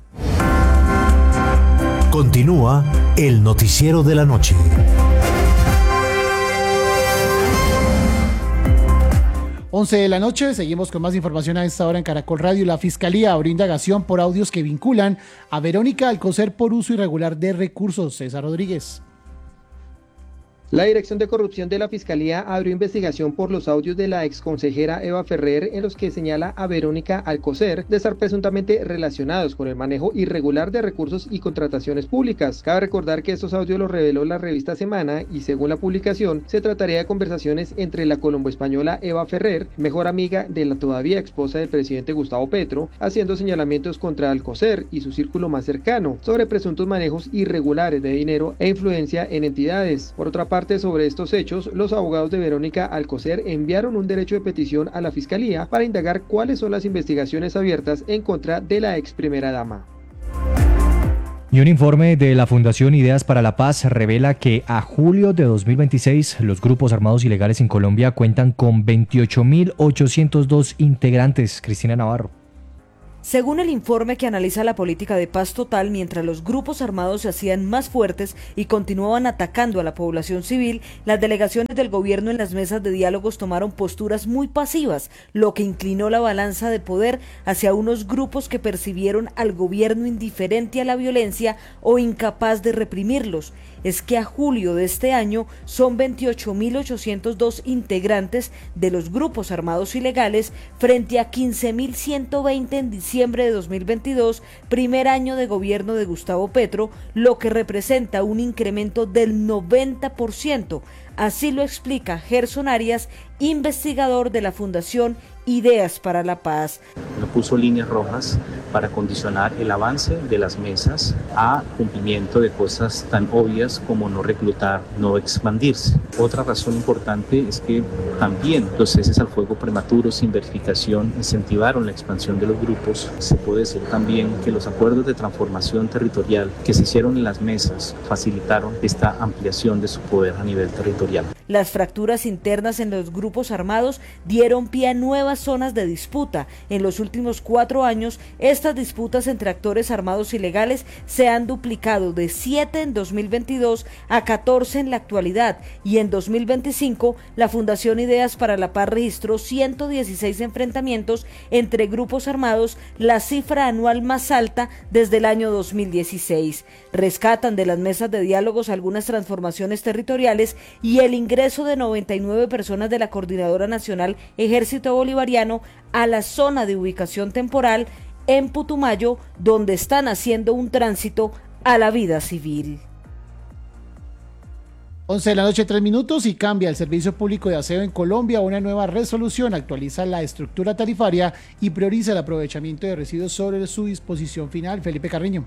Continúa el noticiero de la noche. 11 de la noche, seguimos con más información a esta hora en Caracol Radio. La Fiscalía abrió indagación por audios que vinculan a Verónica Alcocer por uso irregular de recursos. César Rodríguez. La Dirección de Corrupción de la Fiscalía abrió investigación por los audios de la exconsejera Eva Ferrer en los que señala a Verónica Alcocer de estar presuntamente relacionados con el manejo irregular de recursos y contrataciones públicas. Cabe recordar que estos audios los reveló la revista Semana y según la publicación se trataría de conversaciones entre la colombo-española Eva Ferrer, mejor amiga de la todavía esposa del presidente Gustavo Petro, haciendo señalamientos contra Alcocer y su círculo más cercano sobre presuntos manejos irregulares de dinero e influencia en entidades. Por otra parte, sobre estos hechos, los abogados de Verónica Alcocer enviaron un derecho de petición a la Fiscalía para indagar cuáles son las investigaciones abiertas en contra de la ex primera dama. Y un informe de la Fundación Ideas para la Paz revela que a julio de 2026 los grupos armados ilegales en Colombia cuentan con 28.802 integrantes. Cristina Navarro. Según el informe que analiza la política de paz total, mientras los grupos armados se hacían más fuertes y continuaban atacando a la población civil, las delegaciones del gobierno en las mesas de diálogos tomaron posturas muy pasivas, lo que inclinó la balanza de poder hacia unos grupos que percibieron al gobierno indiferente a la violencia o incapaz de reprimirlos. Es que a julio de este año son 28.802 integrantes de los grupos armados ilegales frente a 15.120 en diciembre de 2022, primer año de gobierno de Gustavo Petro, lo que representa un incremento del 90%. Así lo explica Gerson Arias, investigador de la Fundación Ideas para la Paz. No puso líneas rojas para condicionar el avance de las mesas a cumplimiento de cosas tan obvias como no reclutar, no expandirse. Otra razón importante es que también los ceses al fuego prematuros sin verificación incentivaron la expansión de los grupos. Se puede decir también que los acuerdos de transformación territorial que se hicieron en las mesas facilitaron esta ampliación de su poder a nivel territorial. Las fracturas internas en los grupos armados dieron pie a nuevas zonas de disputa. En los últimos 4 años, estas disputas entre actores armados ilegales se han duplicado de 7 en 2022 a 14 en la actualidad, y en 2025 la Fundación Ideas para la Paz registró 116 enfrentamientos entre grupos armados, la cifra anual más alta desde el año 2016. Rescatan de las mesas de diálogos algunas transformaciones territoriales y el ingreso de 99 personas de la Coordinadora Nacional Ejército Bolivariano a la zona de ubicación temporal en Putumayo, donde están haciendo un tránsito a la vida civil. 11 de la noche, 3 minutos, y cambia el servicio público de aseo en Colombia. Una nueva resolución actualiza la estructura tarifaria y prioriza el aprovechamiento de residuos sobre su disposición final. Felipe Carriño.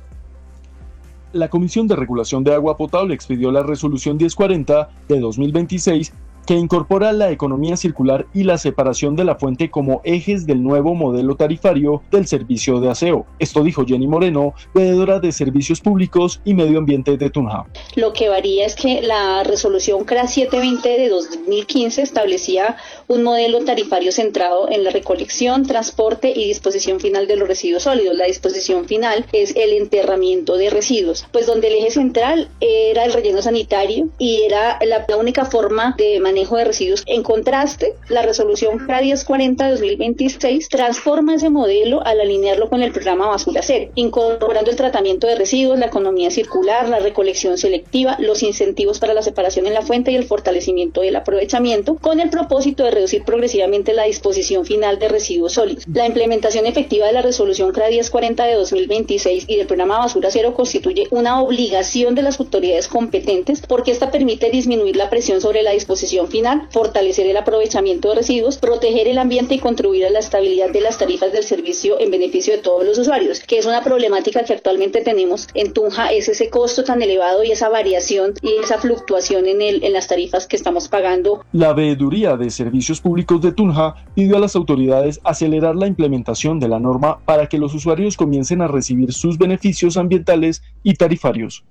La Comisión de Regulación de Agua Potable expidió la resolución 1040 de 2026 que incorpora la economía circular y la separación de la fuente como ejes del nuevo modelo tarifario del servicio de aseo. Esto dijo Jenny Moreno, veedora de Servicios Públicos y Medio Ambiente de Tunja. Lo que varía es que la resolución CRA 720 de 2015 establecía un modelo tarifario centrado en la recolección, transporte y disposición final de los residuos sólidos. La disposición final es el enterramiento de residuos, pues donde el eje central era el relleno sanitario y era la única forma de manejo de residuos. En contraste, la resolución CRA 1040 de 2026 transforma ese modelo al alinearlo con el programa Basura Cero, incorporando el tratamiento de residuos, la economía circular, la recolección selectiva, los incentivos para la separación en la fuente y el fortalecimiento del aprovechamiento, con el propósito de reducir progresivamente la disposición final de residuos sólidos. La implementación efectiva de la resolución CRA 1040 de 2026 y del programa Basura Cero constituye una obligación de las autoridades competentes porque esta permite disminuir la presión sobre la disposición final, fortalecer el aprovechamiento de residuos, proteger el ambiente y contribuir a la estabilidad de las tarifas del servicio en beneficio de todos los usuarios, que es una problemática que actualmente tenemos en Tunja, es ese costo tan elevado y esa variación y esa fluctuación en las tarifas que estamos pagando. La Veeduría de Servicios Públicos de Tunja pidió a las autoridades acelerar la implementación de la norma para que los usuarios comiencen a recibir sus beneficios ambientales y tarifarios.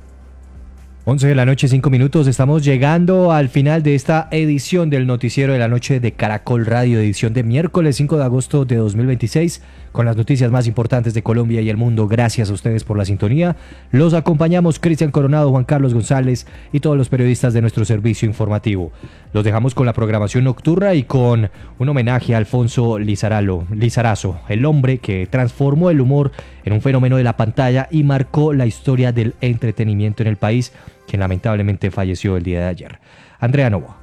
11 de la noche, 5 minutos. Estamos llegando al final de esta edición del Noticiero de la Noche de Caracol Radio, edición de miércoles 5 de agosto de 2026, con las noticias más importantes de Colombia y el mundo. Gracias a ustedes por la sintonía. Los acompañamos Cristian Coronado, Juan Carlos González y todos los periodistas de nuestro servicio informativo. Los dejamos con la programación nocturna y con un homenaje a Alfonso Lizarazo, el hombre que transformó el humor en un fenómeno de la pantalla y marcó la historia del entretenimiento en el país. quien lamentablemente falleció el día de ayer. Andrea Novoa.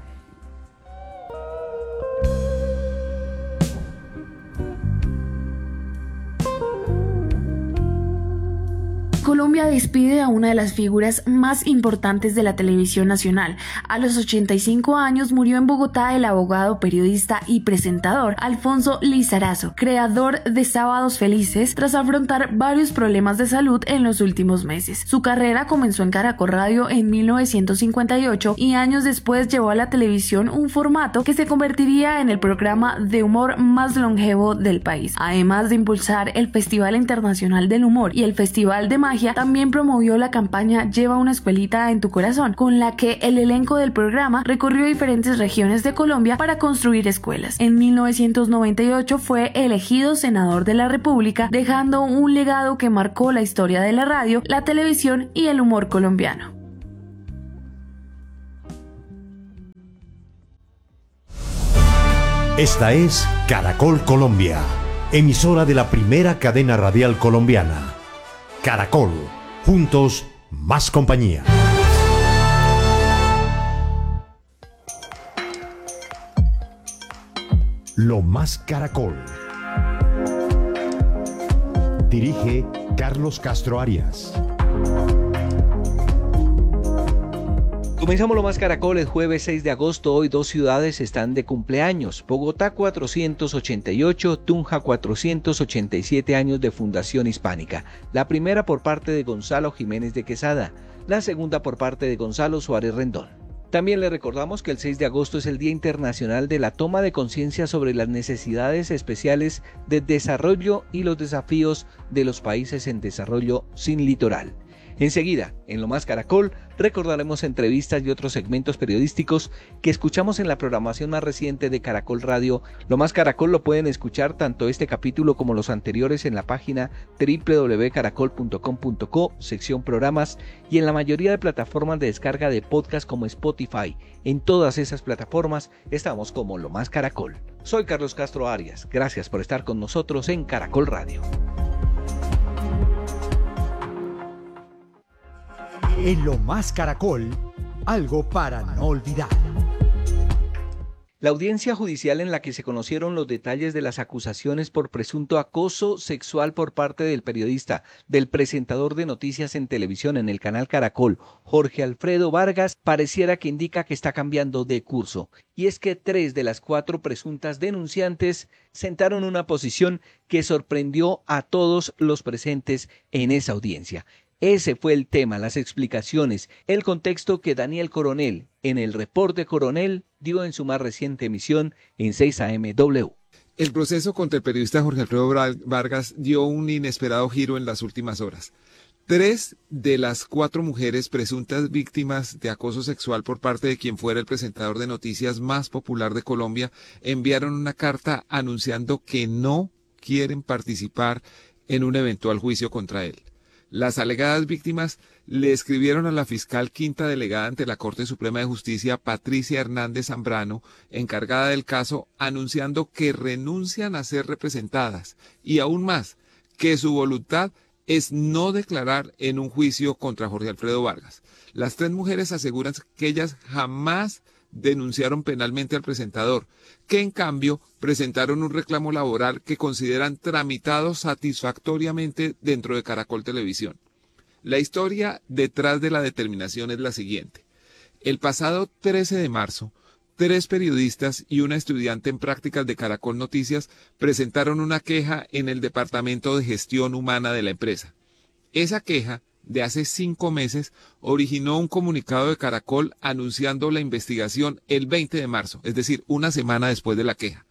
Colombia despide a una de las figuras más importantes de la televisión nacional. A los 85 años murió en Bogotá el abogado, periodista y presentador Alfonso Lizarazo, creador de Sábados Felices, tras afrontar varios problemas de salud en los últimos meses. Su carrera comenzó en Caracol Radio en 1958 y años después llevó a la televisión un formato que se convertiría en el programa de humor más longevo del país. Además de impulsar el Festival Internacional del Humor y el Festival de Magia, también promovió la campaña Lleva una escuelita en tu corazón, con la que el elenco del programa recorrió diferentes regiones de Colombia para construir escuelas. En 1998 fue elegido senador de la República, dejando un legado que marcó la historia de la radio, la televisión y el humor colombiano. Esta es Caracol Colombia, emisora de la primera cadena radial colombiana. Caracol, juntos, más compañía. Lo más Caracol. Dirige Carlos Castro Arias. Comenzamos Lo Más Caracol el jueves 6 de agosto. Hoy 2 ciudades están de cumpleaños. Bogotá 488, Tunja 487 años de fundación hispánica. La primera por parte de Gonzalo Jiménez de Quesada, la segunda por parte de Gonzalo Suárez Rendón. También le recordamos que el 6 de agosto es el Día Internacional de la Toma de Conciencia sobre las necesidades especiales de desarrollo y los desafíos de los países en desarrollo sin litoral. Enseguida, en Lo Más Caracol, recordaremos entrevistas y otros segmentos periodísticos que escuchamos en la programación más reciente de Caracol Radio. Lo Más Caracol lo pueden escuchar tanto este capítulo como los anteriores en la página www.caracol.com.co, sección programas, y en la mayoría de plataformas de descarga de podcast como Spotify. En todas esas plataformas estamos como Lo Más Caracol. Soy Carlos Castro Arias. Gracias por estar con nosotros en Caracol Radio. En Lo Más Caracol, algo para no olvidar. La audiencia judicial en la que se conocieron los detalles de las acusaciones por presunto acoso sexual por parte del periodista, del presentador de noticias en televisión en el canal Caracol, Jorge Alfredo Vargas, pareciera que indica que está cambiando de curso. Y es que 3 de las 4 presuntas denunciantes sentaron una posición que sorprendió a todos los presentes en esa audiencia. Ese fue el tema, las explicaciones, el contexto que Daniel Coronel, en el Reporte Coronel, dio en su más reciente emisión en 6am. El proceso contra el periodista Jorge Alfredo Vargas dio un inesperado giro en las últimas horas. 3 de las 4 mujeres presuntas víctimas de acoso sexual por parte de quien fuera el presentador de noticias más popular de Colombia enviaron una carta anunciando que no quieren participar en un eventual juicio contra él. Las alegadas víctimas le escribieron a la fiscal quinta delegada ante la Corte Suprema de Justicia, Patricia Hernández Zambrano, encargada del caso, anunciando que renuncian a ser representadas y aún más, que su voluntad es no declarar en un juicio contra Jorge Alfredo Vargas. Las 3 mujeres aseguran que ellas jamás denunciaron penalmente al presentador, que en cambio presentaron un reclamo laboral que consideran tramitado satisfactoriamente dentro de Caracol Televisión. La historia detrás de la determinación es la siguiente. El pasado 13 de marzo, 3 periodistas y una estudiante en prácticas de Caracol Noticias presentaron una queja en el Departamento de Gestión Humana de la empresa. Esa queja, de hace 5 meses, originó un comunicado de Caracol anunciando la investigación el 20 de marzo, es decir, una semana después de la queja.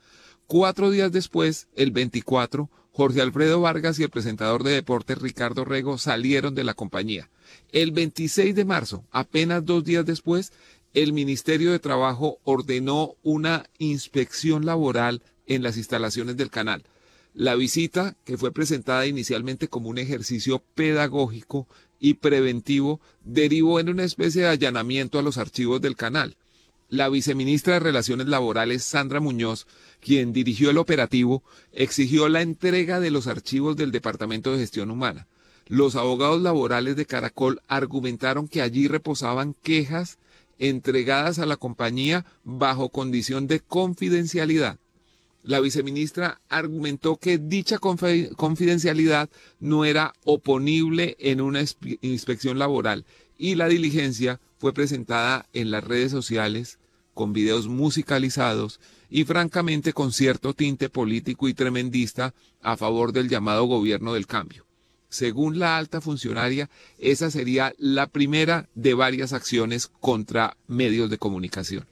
4 días después, el 24, Jorge Alfredo Vargas y el presentador de deportes Ricardo Rego salieron de la compañía. El 26 de marzo, apenas 2 días después, el Ministerio de Trabajo ordenó una inspección laboral en las instalaciones del canal. La visita, que fue presentada inicialmente como un ejercicio pedagógico y preventivo, derivó en una especie de allanamiento a los archivos del canal. La viceministra de Relaciones Laborales, Sandra Muñoz, quien dirigió el operativo, exigió la entrega de los archivos del Departamento de Gestión Humana. Los abogados laborales de Caracol argumentaron que allí reposaban quejas entregadas a la compañía bajo condición de confidencialidad. La viceministra argumentó que dicha confidencialidad no era oponible en una inspección laboral y la diligencia fue presentada en las redes sociales con videos musicalizados y francamente con cierto tinte político y tremendista a favor del llamado gobierno del cambio. Según la alta funcionaria, esa sería la primera de varias acciones contra medios de comunicación.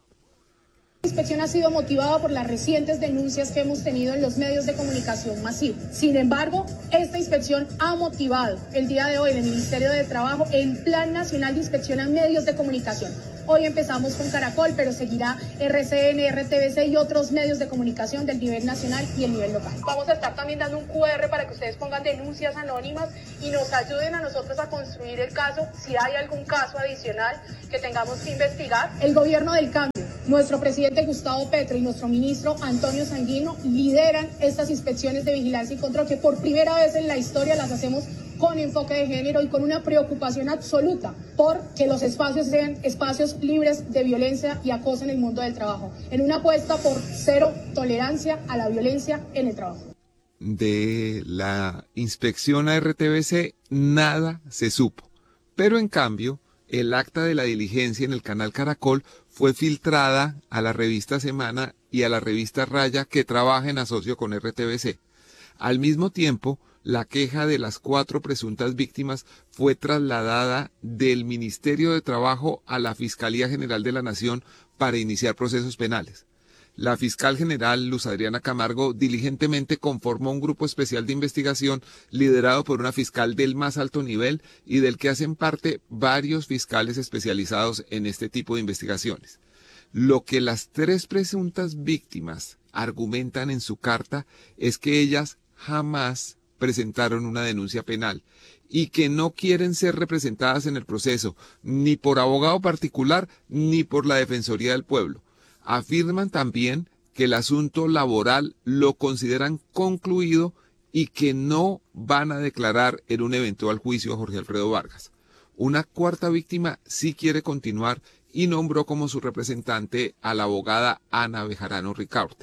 La inspección ha sido motivada por las recientes denuncias que hemos tenido en los medios de comunicación masivos. Sin embargo, esta inspección ha motivado el día de hoy en el Ministerio de Trabajo el Plan Nacional de Inspección a Medios de Comunicación. Hoy empezamos con Caracol, pero seguirá RCN, RTVC y otros medios de comunicación del nivel nacional y el nivel local. Vamos a estar también dando un QR para que ustedes pongan denuncias anónimas y nos ayuden a nosotros a construir el caso si hay algún caso adicional que tengamos que investigar. El gobierno del cambio, nuestro presidente Gustavo Petro y nuestro ministro Antonio Sanguino lideran estas inspecciones de vigilancia y control que por primera vez en la historia las hacemos con enfoque de género y con una preocupación absoluta por que los espacios sean espacios libres de violencia y acoso en el mundo del trabajo, en una apuesta por cero tolerancia a la violencia en el trabajo. De la inspección a RTVC nada se supo, pero en cambio el acta de la diligencia en el canal Caracol fue filtrada a la revista Semana y a la revista Raya que trabaja en asocio con RTVC. Al mismo tiempo, la queja de las 4 presuntas víctimas fue trasladada del Ministerio de Trabajo a la Fiscalía General de la Nación para iniciar procesos penales. La fiscal general Luz Adriana Camargo diligentemente conformó un grupo especial de investigación liderado por una fiscal del más alto nivel y del que hacen parte varios fiscales especializados en este tipo de investigaciones. Lo que las 3 presuntas víctimas argumentan en su carta es que ellas jamás presentaron una denuncia penal y que no quieren ser representadas en el proceso ni por abogado particular ni por la Defensoría del Pueblo. Afirman también que el asunto laboral lo consideran concluido y que no van a declarar en un eventual juicio a Jorge Alfredo Vargas. Una 4ª víctima sí quiere continuar y nombró como su representante a la abogada Ana Bejarano Ricaurte.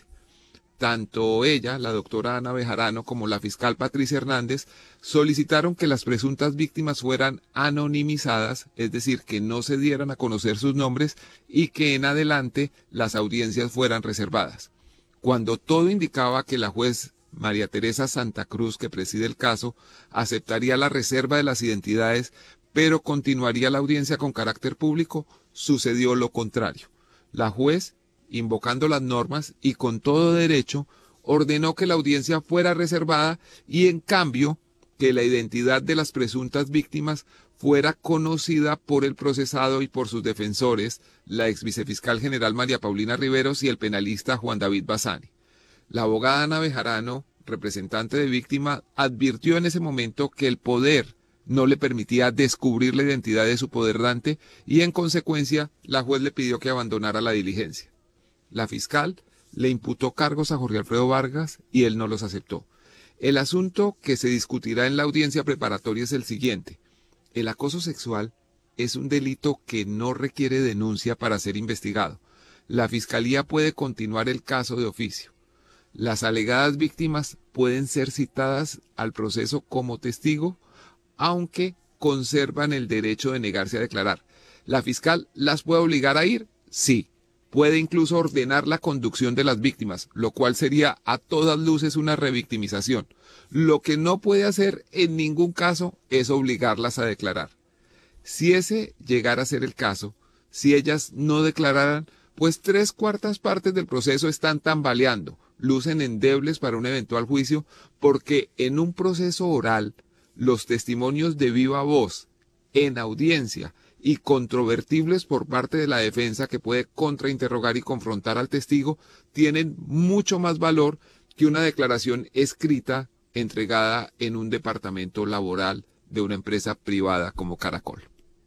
Tanto ella, la doctora Ana Bejarano, como la fiscal Patricia Hernández solicitaron que las presuntas víctimas fueran anonimizadas, es decir, que no se dieran a conocer sus nombres y que en adelante las audiencias fueran reservadas. Cuando todo indicaba que la juez María Teresa Santa Cruz, que preside el caso, aceptaría la reserva de las identidades, pero continuaría la audiencia con carácter público, sucedió lo contrario. La juez, invocando las normas y con todo derecho, ordenó que la audiencia fuera reservada y en cambio que la identidad de las presuntas víctimas fuera conocida por el procesado y por sus defensores, la ex vicefiscal general María Paulina Riveros y el penalista Juan David Bassani. La abogada Ana Bejarano, representante de víctima, advirtió en ese momento que el poder no le permitía descubrir la identidad de su poderdante y en consecuencia la juez le pidió que abandonara la diligencia. La fiscal le imputó cargos a Jorge Alfredo Vargas y él no los aceptó. El asunto que se discutirá en la audiencia preparatoria es el siguiente. El acoso sexual es un delito que no requiere denuncia para ser investigado. La fiscalía puede continuar el caso de oficio. Las alegadas víctimas pueden ser citadas al proceso como testigo, aunque conservan el derecho de negarse a declarar. ¿La fiscal las puede obligar a ir? Sí. Puede incluso ordenar la conducción de las víctimas, lo cual sería a todas luces una revictimización. Lo que no puede hacer en ningún caso es obligarlas a declarar. Si ese llegara a ser el caso, si ellas no declararan, pues 3/4 partes del proceso están tambaleando, lucen endebles para un eventual juicio, porque en un proceso oral, los testimonios de viva voz, en audiencia, y controvertibles por parte de la defensa que puede contrainterrogar y confrontar al testigo, tienen mucho más valor que una declaración escrita entregada en un departamento laboral de una empresa privada como Caracol.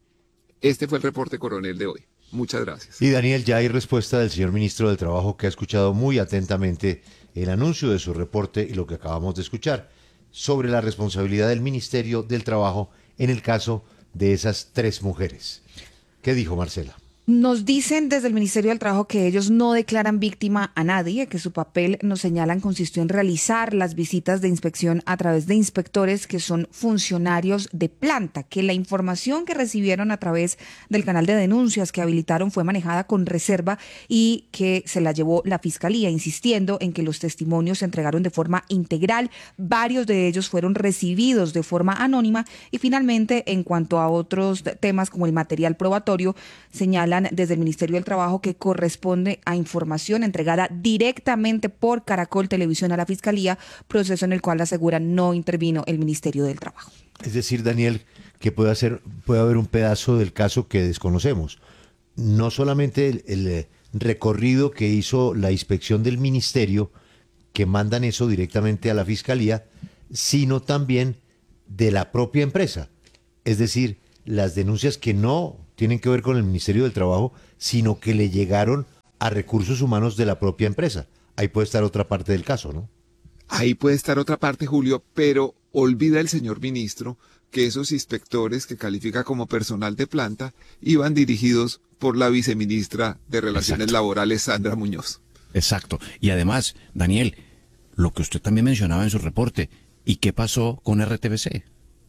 Este fue el reporte coronel de hoy. Muchas gracias. Y Daniel, ya hay respuesta del señor ministro del Trabajo, que ha escuchado muy atentamente el anuncio de su reporte y lo que acabamos de escuchar. sobre la responsabilidad del Ministerio del Trabajo en el caso de esas 3 mujeres. ¿Qué dijo Marcela? Nos dicen desde el Ministerio del Trabajo que ellos no declaran víctima a nadie, que su papel, nos señalan, consistió en realizar las visitas de inspección a través de inspectores que son funcionarios de planta, que la información que recibieron a través del canal de denuncias que habilitaron fue manejada con reserva y que se la llevó la Fiscalía, insistiendo en que los testimonios se entregaron de forma integral, varios de ellos fueron recibidos de forma anónima y finalmente, en cuanto a otros temas como el material probatorio, señalan desde el Ministerio del Trabajo que corresponde a información entregada directamente por Caracol Televisión a la Fiscalía, proceso en el cual aseguran no intervino el Ministerio del Trabajo. Es decir, Daniel, que puede haber un pedazo del caso que desconocemos. No solamente el recorrido que hizo la inspección del Ministerio, que mandan eso directamente a la Fiscalía, sino también de la propia empresa. Es decir, las denuncias que no tienen que ver con el Ministerio del Trabajo, sino que le llegaron a recursos humanos de la propia empresa. Ahí puede estar otra parte del caso, ¿no? Ahí puede estar otra parte, Julio, pero olvida el señor ministro que esos inspectores que califica como personal de planta iban dirigidos por la viceministra de Relaciones Laborales, Sandra Muñoz. Exacto. Y además, Daniel, lo que usted también mencionaba en su reporte, ¿y qué pasó con RTBC?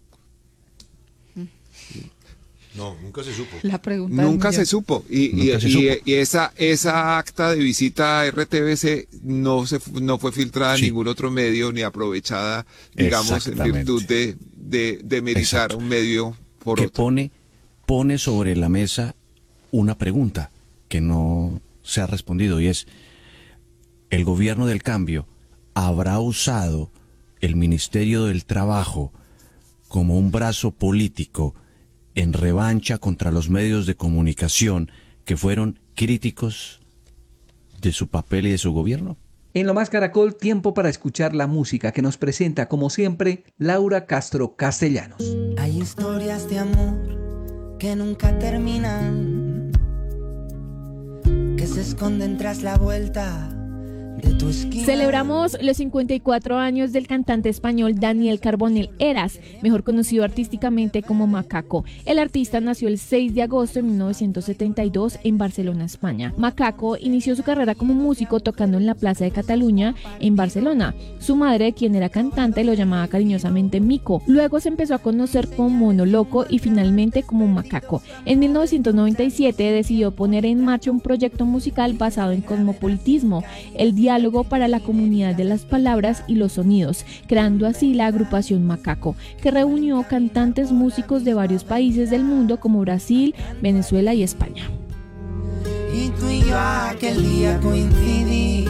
No, nunca se supo. La pregunta nunca se supo. Y esa acta de visita a RTBC no fue filtrada en ningún otro medio ni aprovechada, digamos, en virtud de merizar un medio por que otro. Pone sobre la mesa una pregunta que no se ha respondido y es: ¿el gobierno del cambio habrá usado el Ministerio del Trabajo como un brazo político en revancha contra los medios de comunicación que fueron críticos de su papel y de su gobierno? En Lo Más Caracol, tiempo para escuchar la música que nos presenta, como siempre, Laura Castro Castellanos. Hay historias de amor que nunca terminan, que se esconden tras la vuelta de tu esquina. Celebramos los 54 años del cantante español Daniel Carbonell Heras, mejor conocido artísticamente como Macaco. El artista nació el 6 de agosto de 1972 en Barcelona, España. Macaco inició su carrera como músico tocando en la Plaza de Cataluña en Barcelona. Su madre, quien era cantante, lo llamaba cariñosamente Mico. Luego se empezó a conocer como Mono Loco y finalmente como Macaco. En 1997 decidió poner en marcha un proyecto musical basado en cosmopolitismo, el diálogo para la comunidad de las palabras y los sonidos, creando así la agrupación Macaco, que reunió cantantes músicos de varios países del mundo como Brasil, Venezuela y España. Y tú y yo aquel día coincidí.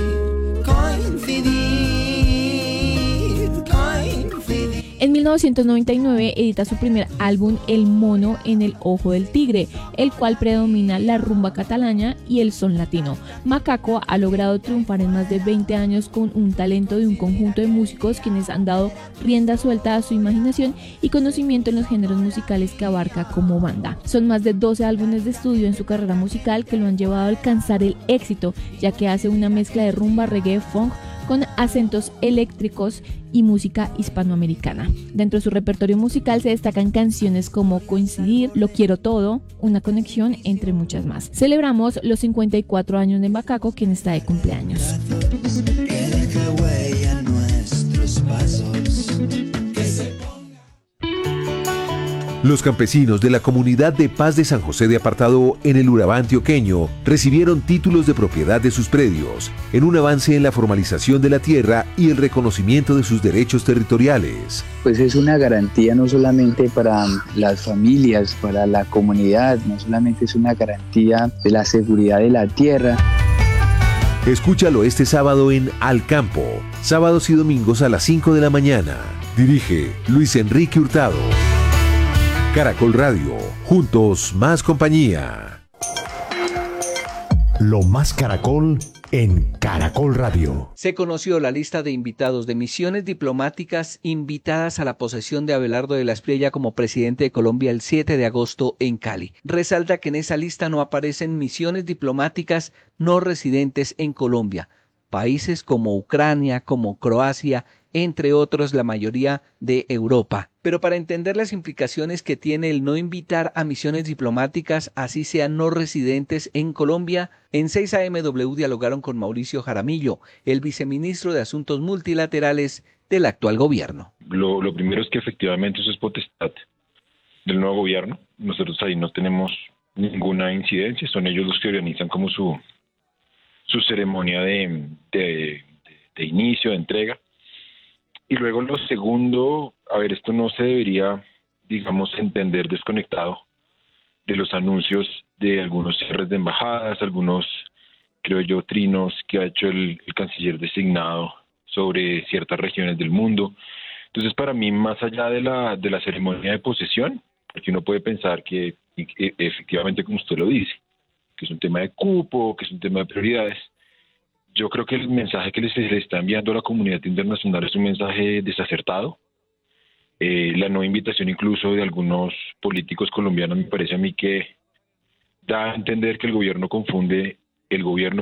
En 1999 edita su primer álbum El Mono en el Ojo del Tigre, el cual predomina la rumba catalana y el son latino. Macaco ha logrado triunfar en más de 20 años con un talento de un conjunto de músicos quienes han dado rienda suelta a su imaginación y conocimiento en los géneros musicales que abarca como banda. Son más de 12 álbumes de estudio en su carrera musical que lo han llevado a alcanzar el éxito, ya que hace una mezcla de rumba, reggae, funk, con acentos eléctricos y música hispanoamericana. Dentro de su repertorio musical se destacan canciones como Coincidir, Lo Quiero Todo, Una Conexión, entre muchas más. Celebramos los 54 años de Macaco, quien está de cumpleaños. Los campesinos de la comunidad de Paz de San José de Apartado en el Urabá antioqueño recibieron títulos de propiedad de sus predios, en un avance en la formalización de la tierra y el reconocimiento de sus derechos territoriales. Pues es una garantía no solamente para las familias, para la comunidad, no solamente es una garantía de la seguridad de la tierra. Escúchalo este sábado en Al Campo, sábados y domingos a las 5 de la mañana. Dirige Luis Enrique Hurtado. Caracol Radio, juntos más compañía. Lo Más Caracol en Caracol Radio. Se conoció la lista de invitados de misiones diplomáticas invitadas a la posesión de Abelardo de la Espriella como presidente de Colombia el 7 de agosto en Cali. Resalta que en esa lista no aparecen misiones diplomáticas no residentes en Colombia. países como Ucrania, como Croacia, entre otros la mayoría de Europa. Pero para entender las implicaciones que tiene el no invitar a misiones diplomáticas, así sean no residentes en Colombia, en 6AMW dialogaron con Mauricio Jaramillo, el viceministro de Asuntos Multilaterales del actual gobierno. Lo primero es que efectivamente eso es potestad del nuevo gobierno. Nosotros ahí no tenemos ninguna incidencia, son ellos los que organizan como su ceremonia de inicio, de entrega. Y luego lo segundo, esto no se debería, digamos, entender desconectado de los anuncios de algunos cierres de embajadas, algunos, creo yo, trinos que ha hecho el canciller designado sobre ciertas regiones del mundo. Entonces, para mí, más allá de la ceremonia de posesión, porque uno puede pensar que efectivamente, como usted lo dice, que es un tema de cupo, que es un tema de prioridades, yo creo que el mensaje que se le está enviando a la comunidad internacional es un mensaje desacertado. La nueva invitación incluso de algunos políticos colombianos me parece a mí que da a entender que el gobierno confunde el gobierno